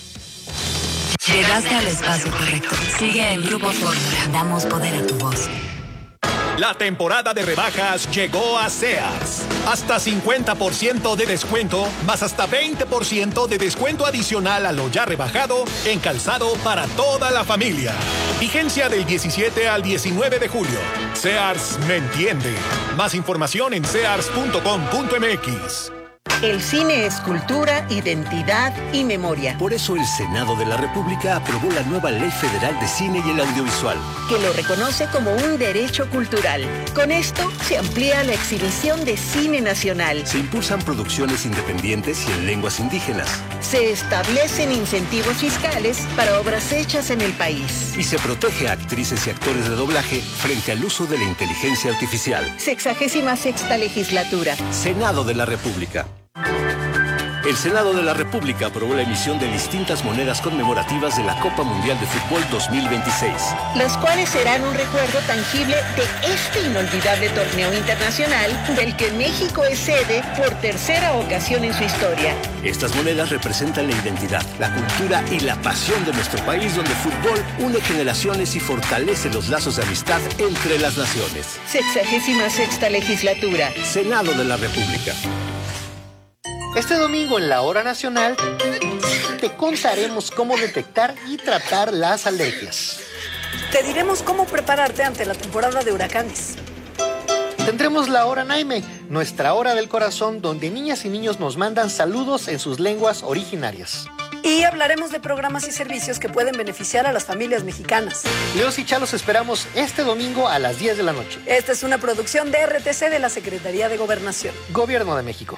Llegaste al espacio correcto. Sigue en Grupo Fórmula. Damos poder a tu voz. La temporada de rebajas llegó a Sears. Hasta cincuenta por ciento de descuento, más hasta veinte por ciento de descuento adicional a lo ya rebajado en calzado para toda la familia. Vigencia del diecisiete al diecinueve de julio. Sears me entiende. Más información en sears punto com punto m x. El cine es cultura, identidad y memoria. Por eso el Senado de la República aprobó la nueva Ley Federal de Cine y el Audiovisual, que lo reconoce como un derecho cultural. Con esto se amplía la exhibición de cine nacional. Se impulsan producciones independientes y en lenguas indígenas. Se establecen incentivos fiscales para obras hechas en el país. Y se protege a actrices y actores de doblaje frente al uso de la inteligencia artificial. Sexagésima sexta legislatura. Senado de la República. El Senado de la República aprobó la emisión de distintas monedas conmemorativas de la Copa Mundial de Fútbol dos mil veintiséis. Las cuales serán un recuerdo tangible de este inolvidable torneo internacional del que México es sede por tercera ocasión en su historia. Estas monedas representan la identidad, la cultura y la pasión de nuestro país, donde el fútbol une generaciones y fortalece los lazos de amistad entre las naciones. Sexagésima sexta legislatura. Senado de la República. Este domingo en la Hora Nacional te contaremos cómo detectar y tratar las alergias. Te diremos cómo prepararte ante la temporada de huracanes. Tendremos la Hora Naime, nuestra hora del corazón, donde niñas y niños nos mandan saludos en sus lenguas originarias. Y hablaremos de programas y servicios que pueden beneficiar a las familias mexicanas. Leos y Chalos esperamos este domingo a las diez de la noche. Esta es una producción de R T C de la Secretaría de Gobernación. Gobierno de México.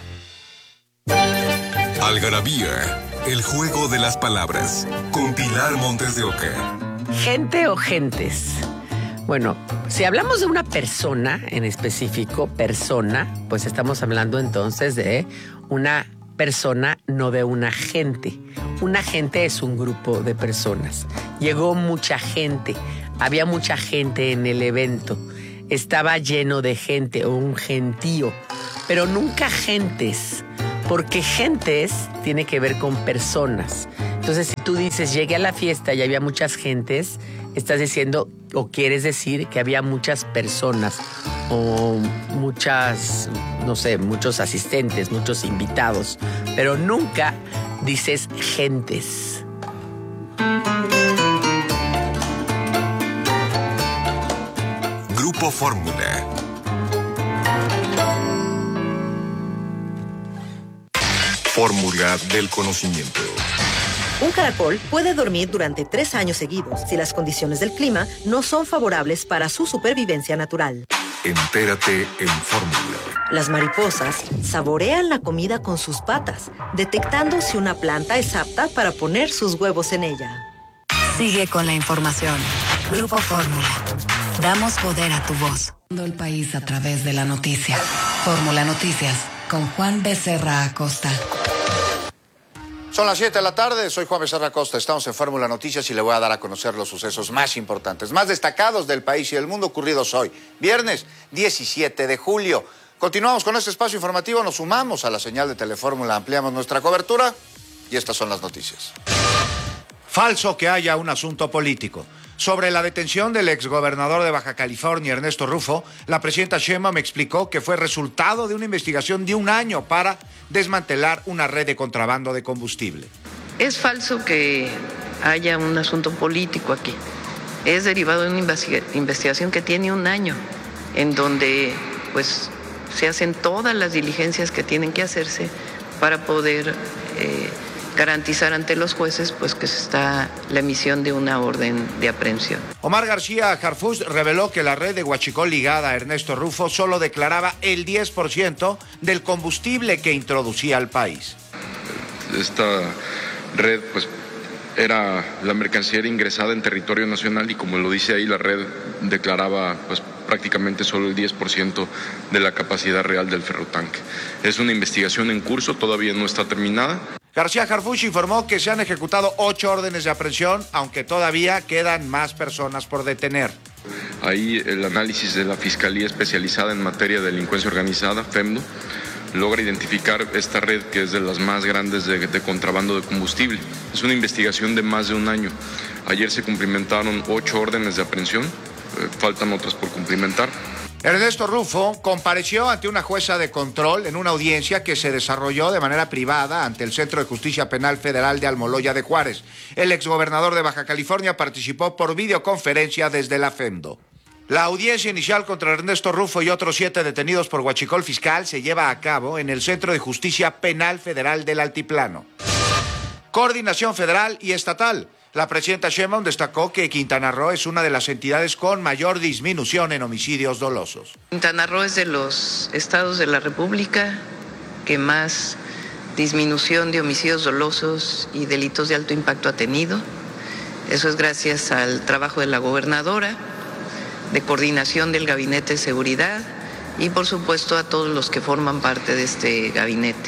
Algarabía, el juego de las palabras, con Pilar Montes de Oca. ¿Gente o gentes? Bueno, si hablamos de una persona en específico, persona, pues estamos hablando entonces de una persona, no de una gente. Una gente es un grupo de personas. Llegó mucha gente, había mucha gente en el evento, estaba lleno de gente o un gentío, pero nunca gentes, porque gentes tiene que ver con personas. Entonces, si tú dices, llegué a la fiesta y había muchas gentes, estás diciendo o quieres decir que había muchas personas o muchas, no sé, muchos asistentes, muchos invitados, pero nunca dices gentes. Grupo Fórmula. Fórmula del conocimiento. Un caracol puede dormir durante tres años seguidos si las condiciones del clima no son favorables para su supervivencia natural. Entérate en Fórmula. Las mariposas saborean la comida con sus patas, detectando si una planta es apta para poner sus huevos en ella. Sigue con la información. Grupo Fórmula. Damos poder a tu voz. El país a través de la noticia. Fórmula Noticias con Juan Becerra Acosta. Son las siete de la tarde, soy Juan Becerra Acosta, estamos en Fórmula Noticias y le voy a dar a conocer los sucesos más importantes, más destacados del país y del mundo ocurridos hoy, viernes diecisiete de julio. Continuamos con este espacio informativo, nos sumamos a la señal de Telefórmula, ampliamos nuestra cobertura y estas son las noticias. Falso que haya un asunto político. Sobre la detención del exgobernador de Baja California, Ernesto Rufo, la presidenta Sheinbaum explicó que fue resultado de una investigación de un año para desmantelar una red de contrabando de combustible. Es falso que haya un asunto político aquí. Es derivado de una investigación que tiene un año, en donde pues se hacen todas las diligencias que tienen que hacerse para poder eh, garantizar ante los jueces pues que se está la emisión de una orden de aprehensión. Omar García Harfuch reveló que la red de Huachicol ligada a Ernesto Rufo solo declaraba el diez por ciento del combustible que introducía al país. Esta red pues era la mercancía era ingresada en territorio nacional y como lo dice ahí la red declaraba pues prácticamente solo el diez por ciento de la capacidad real del ferrotanque. Es una investigación en curso, todavía no está terminada. García Harfuch informó que se han ejecutado ocho órdenes de aprehensión, aunque todavía quedan más personas por detener. Ahí el análisis de la Fiscalía Especializada en Materia de Delincuencia Organizada, FEMDO, logra identificar esta red que es de las más grandes de, de contrabando de combustible. Es una investigación de más de un año. Ayer se cumplimentaron ocho órdenes de aprehensión, eh, faltan otras por cumplimentar. Ernesto Rufo compareció ante una jueza de control en una audiencia que se desarrolló de manera privada ante el Centro de Justicia Penal Federal de Almoloya de Juárez. El exgobernador de Baja California participó por videoconferencia desde la FEMDO. La audiencia inicial contra Ernesto Rufo y otros siete detenidos por huachicol fiscal se lleva a cabo en el Centro de Justicia Penal Federal del Altiplano. Coordinación federal y estatal. La presidenta Sheinbaum destacó que Quintana Roo es una de las entidades con mayor disminución en homicidios dolosos. Quintana Roo es de los estados de la República que más disminución de homicidios dolosos y delitos de alto impacto ha tenido. Eso es gracias al trabajo de la gobernadora, de coordinación del Gabinete de Seguridad y por supuesto a todos los que forman parte de este gabinete.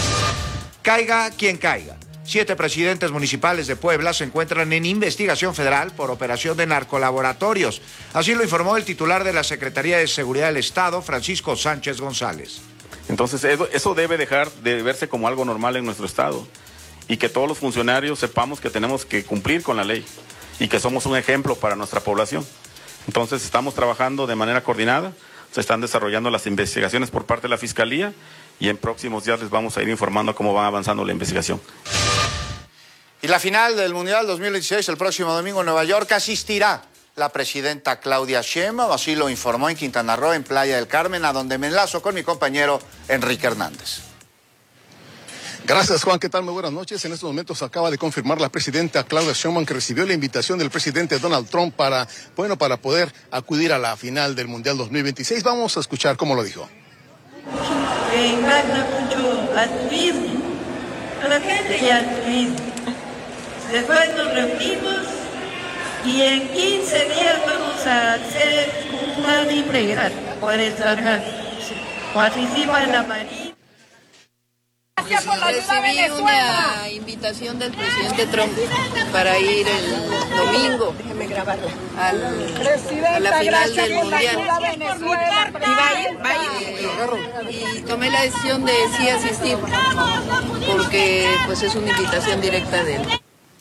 Caiga quien caiga. Siete presidentes municipales de Puebla se encuentran en investigación federal por operación de narcolaboratorios. Así lo informó el titular de la Secretaría de Seguridad del Estado, Francisco Sánchez González. Entonces eso, eso debe dejar de verse como algo normal en nuestro estado y que todos los funcionarios sepamos que tenemos que cumplir con la ley y que somos un ejemplo para nuestra población. Entonces estamos trabajando de manera coordinada, se están desarrollando las investigaciones por parte de la Fiscalía y en próximos días les vamos a ir informando cómo va avanzando la investigación. Y la final del Mundial dos mil dieciséis el próximo domingo en Nueva York asistirá la presidenta Claudia Sheinbaum, así lo informó en Quintana Roo, en Playa del Carmen, a donde me enlazo con mi compañero Enrique Hernández. Gracias, Juan. ¿Qué tal? Muy buenas noches. En estos momentos acaba de confirmar la presidenta Claudia Sheinbaum que recibió la invitación del presidente Donald Trump para, bueno, para poder acudir a la final del Mundial dos mil veintiséis. Vamos a escuchar cómo lo dijo. Me encanta mucho al turismo, a la gente y al turismo. Después nos reunimos y en quince días vamos a hacer una libre gratis. Puedes participa en la Marina. Recibí una invitación del presidente Trump para ir el domingo al, a la final del Mundial. Y va a ir, va a ir. Y tomé la decisión de sí asistir, porque pues es una invitación directa de él.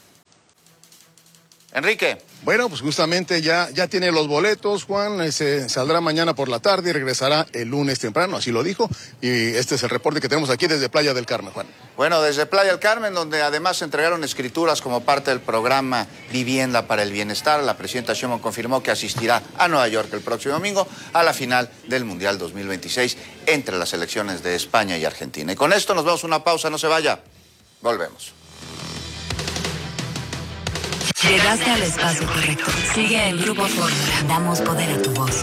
Enrique. Bueno, pues justamente ya, ya tiene los boletos, Juan, se saldrá mañana por la tarde y regresará el lunes temprano, así lo dijo, y este es el reporte que tenemos aquí desde Playa del Carmen, Juan. Bueno, desde Playa del Carmen, donde además se entregaron escrituras como parte del programa Vivienda para el Bienestar, la presidenta Sheinbaum confirmó que asistirá a Nueva York el próximo domingo a la final del Mundial dos mil veintiséis entre las selecciones de España y Argentina. Y con esto nos vamos a una pausa, no se vaya, volvemos. Llegaste al espacio correcto. Sigue el Grupo Fórmula. Damos poder a tu voz.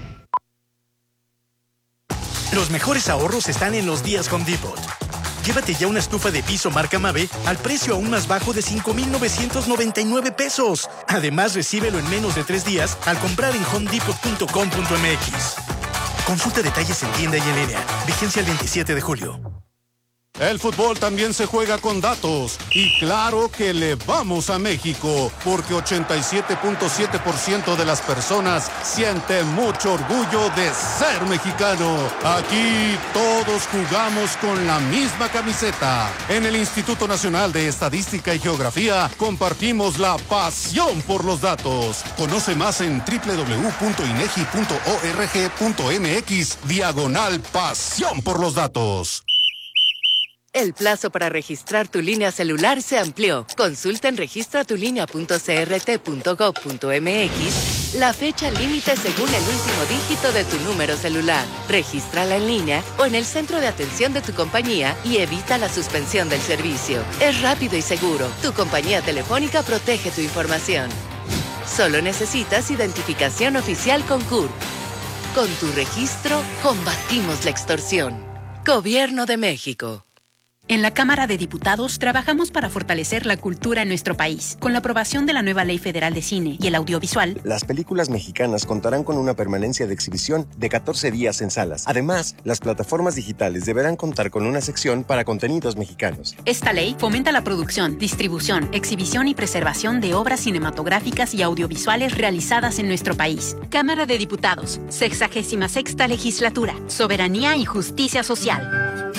Los mejores ahorros están en los días Home Depot. Llévate ya una estufa de piso marca Mave al precio aún más bajo de cinco mil novecientos noventa y nueve pesos. Además, recíbelo en menos de tres días al comprar en home depot punto com punto m x. Consulta detalles en tienda y en línea. Vigencia el veintisiete de julio. El fútbol también se juega con datos y claro que le vamos a México porque ochenta y siete punto siete por ciento de las personas sienten mucho orgullo de ser mexicano. Aquí todos jugamos con la misma camiseta. En el Instituto Nacional de Estadística y Geografía compartimos la pasión por los datos. Conoce más en doble u doble u doble u punto inegi punto org punto m x diagonal pasión por los datos. El plazo para registrar tu línea celular se amplió. Consulta en registra tu línea punto c r t punto gov punto m x la fecha límite según el último dígito de tu número celular. Regístrala en línea o en el centro de atención de tu compañía y evita la suspensión del servicio. Es rápido y seguro. Tu compañía telefónica protege tu información. Solo necesitas identificación oficial con C U R. Con tu registro, combatimos la extorsión. Gobierno de México. En la Cámara de Diputados trabajamos para fortalecer la cultura en nuestro país. Con la aprobación de la nueva Ley Federal de Cine y el Audiovisual, las películas mexicanas contarán con una permanencia de exhibición de catorce días en salas. Además, las plataformas digitales deberán contar con una sección para contenidos mexicanos. Esta ley fomenta la producción, distribución, exhibición y preservación de obras cinematográficas y audiovisuales realizadas en nuestro país. Cámara de Diputados, sexagésima sexta legislatura, soberanía y justicia social.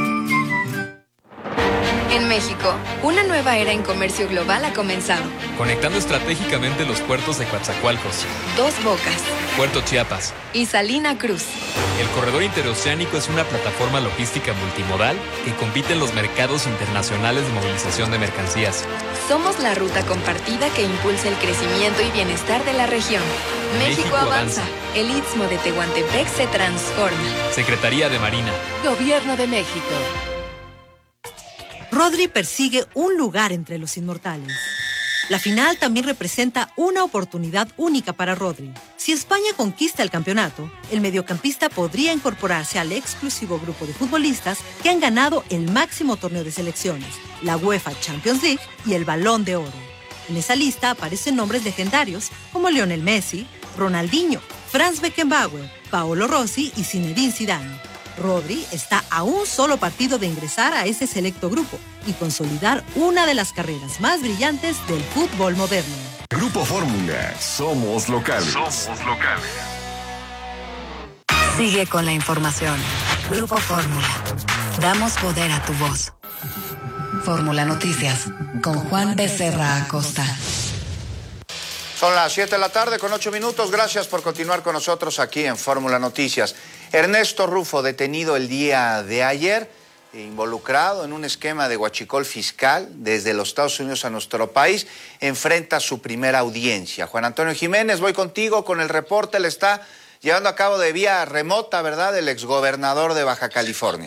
En México, una nueva era en comercio global ha comenzado. Conectando estratégicamente los puertos de Coatzacoalcos, Dos Bocas Puerto Chiapas y Salina Cruz. El corredor interoceánico es una plataforma logística multimodal que compite en los mercados internacionales de movilización de mercancías. Somos la ruta compartida que impulsa el crecimiento y bienestar de la región. México, México avanza. avanza. El Istmo de Tehuantepec se transforma. Secretaría de Marina. Gobierno de México. Rodri persigue un lugar entre los inmortales. La final también representa una oportunidad única para Rodri. Si España conquista el campeonato, el mediocampista podría incorporarse al exclusivo grupo de futbolistas que han ganado el máximo torneo de selecciones, la UEFA Champions League y el Balón de Oro. En esa lista aparecen nombres legendarios como Lionel Messi, Ronaldinho, Franz Beckenbauer, Paolo Rossi y Zinedine Zidane. Rodri está a un solo partido de ingresar a ese selecto grupo y consolidar una de las carreras más brillantes del fútbol moderno. Grupo Fórmula, somos locales. Somos locales. Sigue con la información. Grupo Fórmula. Damos poder a tu voz. Fórmula Noticias con Juan Becerra Acosta. Son las siete de la tarde con ocho minutos. Gracias por continuar con nosotros aquí en Fórmula Noticias. Ernesto Rufo, detenido el día de ayer involucrado en un esquema de huachicol fiscal desde los Estados Unidos a nuestro país, enfrenta su primera audiencia. Juan Antonio Jiménez, voy contigo con el reporte. Le está llevando a cabo de vía remota, ¿verdad?, el exgobernador de Baja California.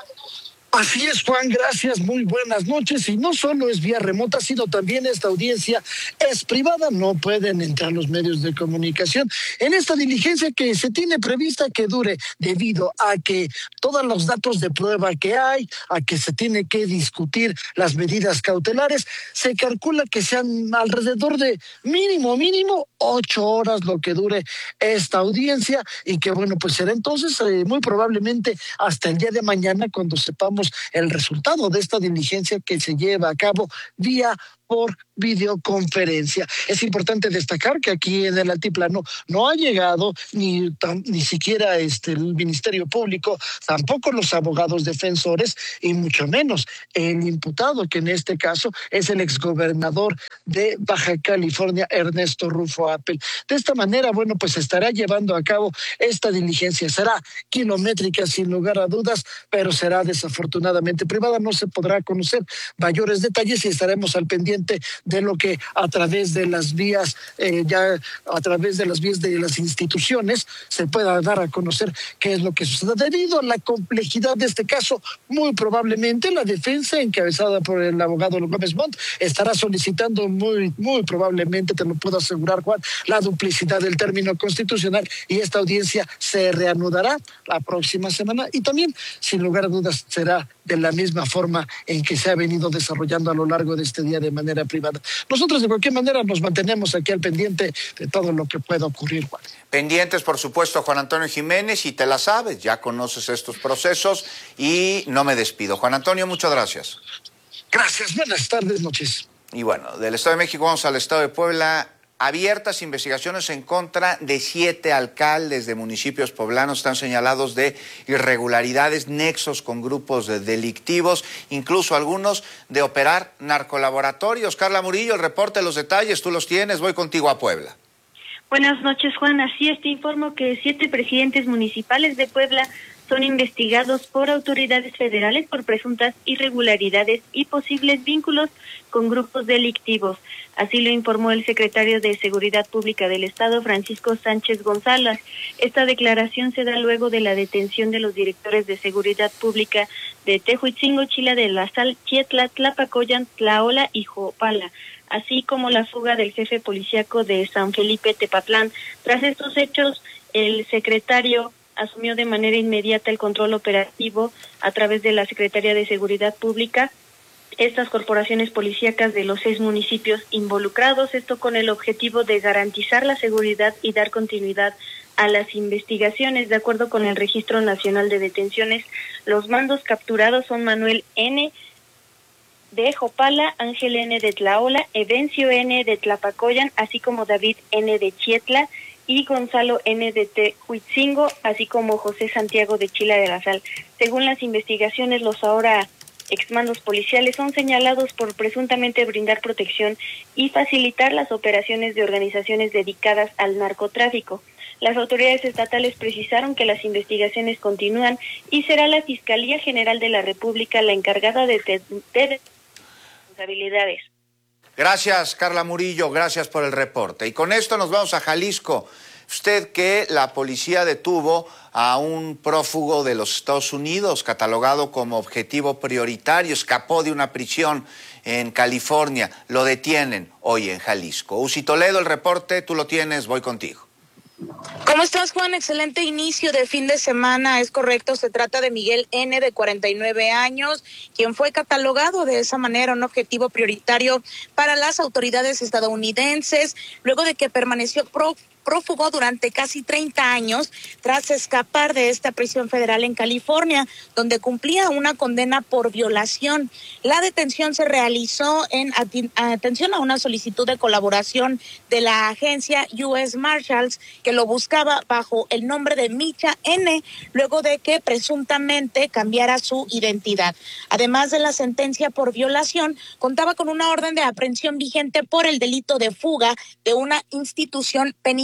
Así es, Juan, gracias, muy buenas noches. Y no solo es vía remota, sino también esta audiencia es privada, no pueden entrar los medios de comunicación en esta diligencia que se tiene prevista que dure debido a que todos los datos de prueba que hay, a que se tiene que discutir las medidas cautelares, se calcula que sean alrededor de mínimo, mínimo, ocho horas lo que dure esta audiencia y que, bueno, pues será entonces eh, muy probablemente hasta el día de mañana cuando sepamos el resultado de esta diligencia que se lleva a cabo vía por videoconferencia. Es importante destacar que aquí en el altiplano no ha llegado ni, tam, ni siquiera este, el Ministerio Público, tampoco los abogados defensores y mucho menos el imputado, que en este caso es el exgobernador de Baja California, Ernesto Rufo Appel. De esta manera, bueno, pues estará llevando a cabo esta diligencia. Será kilométrica sin lugar a dudas, pero será desafortunadamente privada. No se podrá conocer mayores detalles y estaremos al pendiente de lo que a través de las vías, eh, ya a través de las vías de las instituciones se pueda dar a conocer qué es lo que sucede. Debido a la complejidad de este caso, muy probablemente la defensa, encabezada por el abogado Gómez Montt, estará solicitando muy, muy probablemente, te lo puedo asegurar, Juan, la duplicidad del término constitucional y esta audiencia se reanudará la próxima semana y también, sin lugar a dudas, será de la misma forma en que se ha venido desarrollando a lo largo de este día de manera privada. Nosotros de cualquier manera nos mantenemos aquí al pendiente de todo lo que pueda ocurrir, Juan. Pendientes, por supuesto, Juan Antonio Jiménez, y te la sabes, ya conoces estos procesos y no me despido. Juan Antonio, muchas gracias. Gracias, buenas tardes, noches. Y bueno, del Estado de México vamos al Estado de Puebla. Abiertas investigaciones en contra de siete alcaldes de municipios poblanos. Están señalados de irregularidades, nexos con grupos de delictivos, incluso algunos de operar narcolaboratorios. Carla Murillo, el reporte, los detalles, tú los tienes. Voy contigo a Puebla. Buenas noches, Juan. Así es, te informo que siete presidentes municipales de Puebla son investigados por autoridades federales por presuntas irregularidades y posibles vínculos con grupos delictivos. Así lo informó el secretario de Seguridad Pública del Estado, Francisco Sánchez González. Esta declaración se da luego de la detención de los directores de Seguridad Pública de Tehuitzingo, Chila de la Sal, Chietla, Tlapacoyan, Tlaola y Jopala, así como la fuga del jefe policíaco de San Felipe Tepatlán. Tras estos hechos, el secretario asumió de manera inmediata el control operativo a través de la Secretaría de Seguridad Pública estas corporaciones policíacas de los seis municipios involucrados, esto con el objetivo de garantizar la seguridad y dar continuidad a las investigaciones. De acuerdo con el Registro Nacional de Detenciones, los mandos capturados son Manuel N. de Jopala, Ángel N. de Tlaola, Evencio N. de Tlapacoyan, así como David N. de Chietla y Gonzalo N. de Tehuitzingo, así como José Santiago de Chila de la Sal. Según las investigaciones, los ahora exmandos policiales son señalados por presuntamente brindar protección y facilitar las operaciones de organizaciones dedicadas al narcotráfico. Las autoridades estatales precisaron que las investigaciones continúan y será la Fiscalía General de la República la encargada de, de, de responsabilidades. Gracias, Carla Murillo, gracias por el reporte. Y con esto nos vamos a Jalisco. Usted que la policía detuvo a un prófugo de los Estados Unidos, catalogado como objetivo prioritario, escapó de una prisión en California, lo detienen hoy en Jalisco. Uzi Toledo, el reporte, tú lo tienes, voy contigo. ¿Cómo estás, Juan? Excelente inicio de fin de semana, es correcto, se trata de Miguel N., de cuarenta y nueve años, quien fue catalogado de esa manera un objetivo prioritario para las autoridades estadounidenses, luego de que permaneció pro prófugo durante casi treinta años tras escapar de esta prisión federal en California, donde cumplía una condena por violación. La detención se realizó en atención a una solicitud de colaboración de la agencia U S Marshals, que lo buscaba bajo el nombre de Micha N., luego de que presuntamente cambiara su identidad. Además de la sentencia por violación, contaba con una orden de aprehensión vigente por el delito de fuga de una institución penitenciaria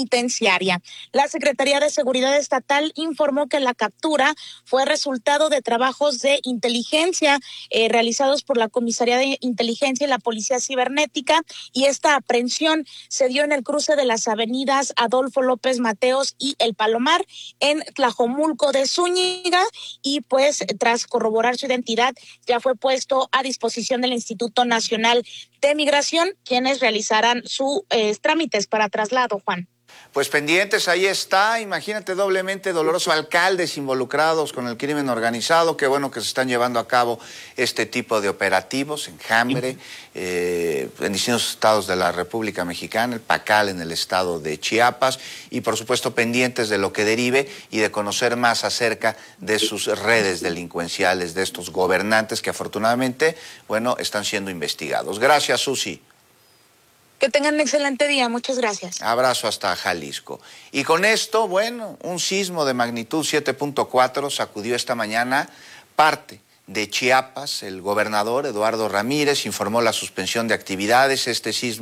penitenciaria. La Secretaría de Seguridad Estatal informó que la captura fue resultado de trabajos de inteligencia eh, realizados por la Comisaría de Inteligencia y la Policía Cibernética, y esta aprehensión se dio en el cruce de las avenidas Adolfo López Mateos y El Palomar en Tlajomulco de Zúñiga, y pues tras corroborar su identidad ya fue puesto a disposición del Instituto Nacional de Migración, quienes realizarán sus eh, trámites para traslado, Juan. Pues pendientes, ahí está, imagínate, doblemente doloroso, alcaldes involucrados con el crimen organizado. Qué bueno que se están llevando a cabo este tipo de operativos, Enjambre, eh, en distintos estados de la República Mexicana, el Pacal en el estado de Chiapas, y por supuesto pendientes de lo que derive y de conocer más acerca de sus redes delincuenciales, de estos gobernantes que afortunadamente, bueno, están siendo investigados. Gracias, Susi. Que tengan un excelente día, muchas gracias. Abrazo hasta Jalisco. Y con esto, bueno, un sismo de magnitud siete punto cuatro sacudió esta mañana parte de Chiapas. El gobernador Eduardo Ramírez informó la suspensión de actividades. Este sismo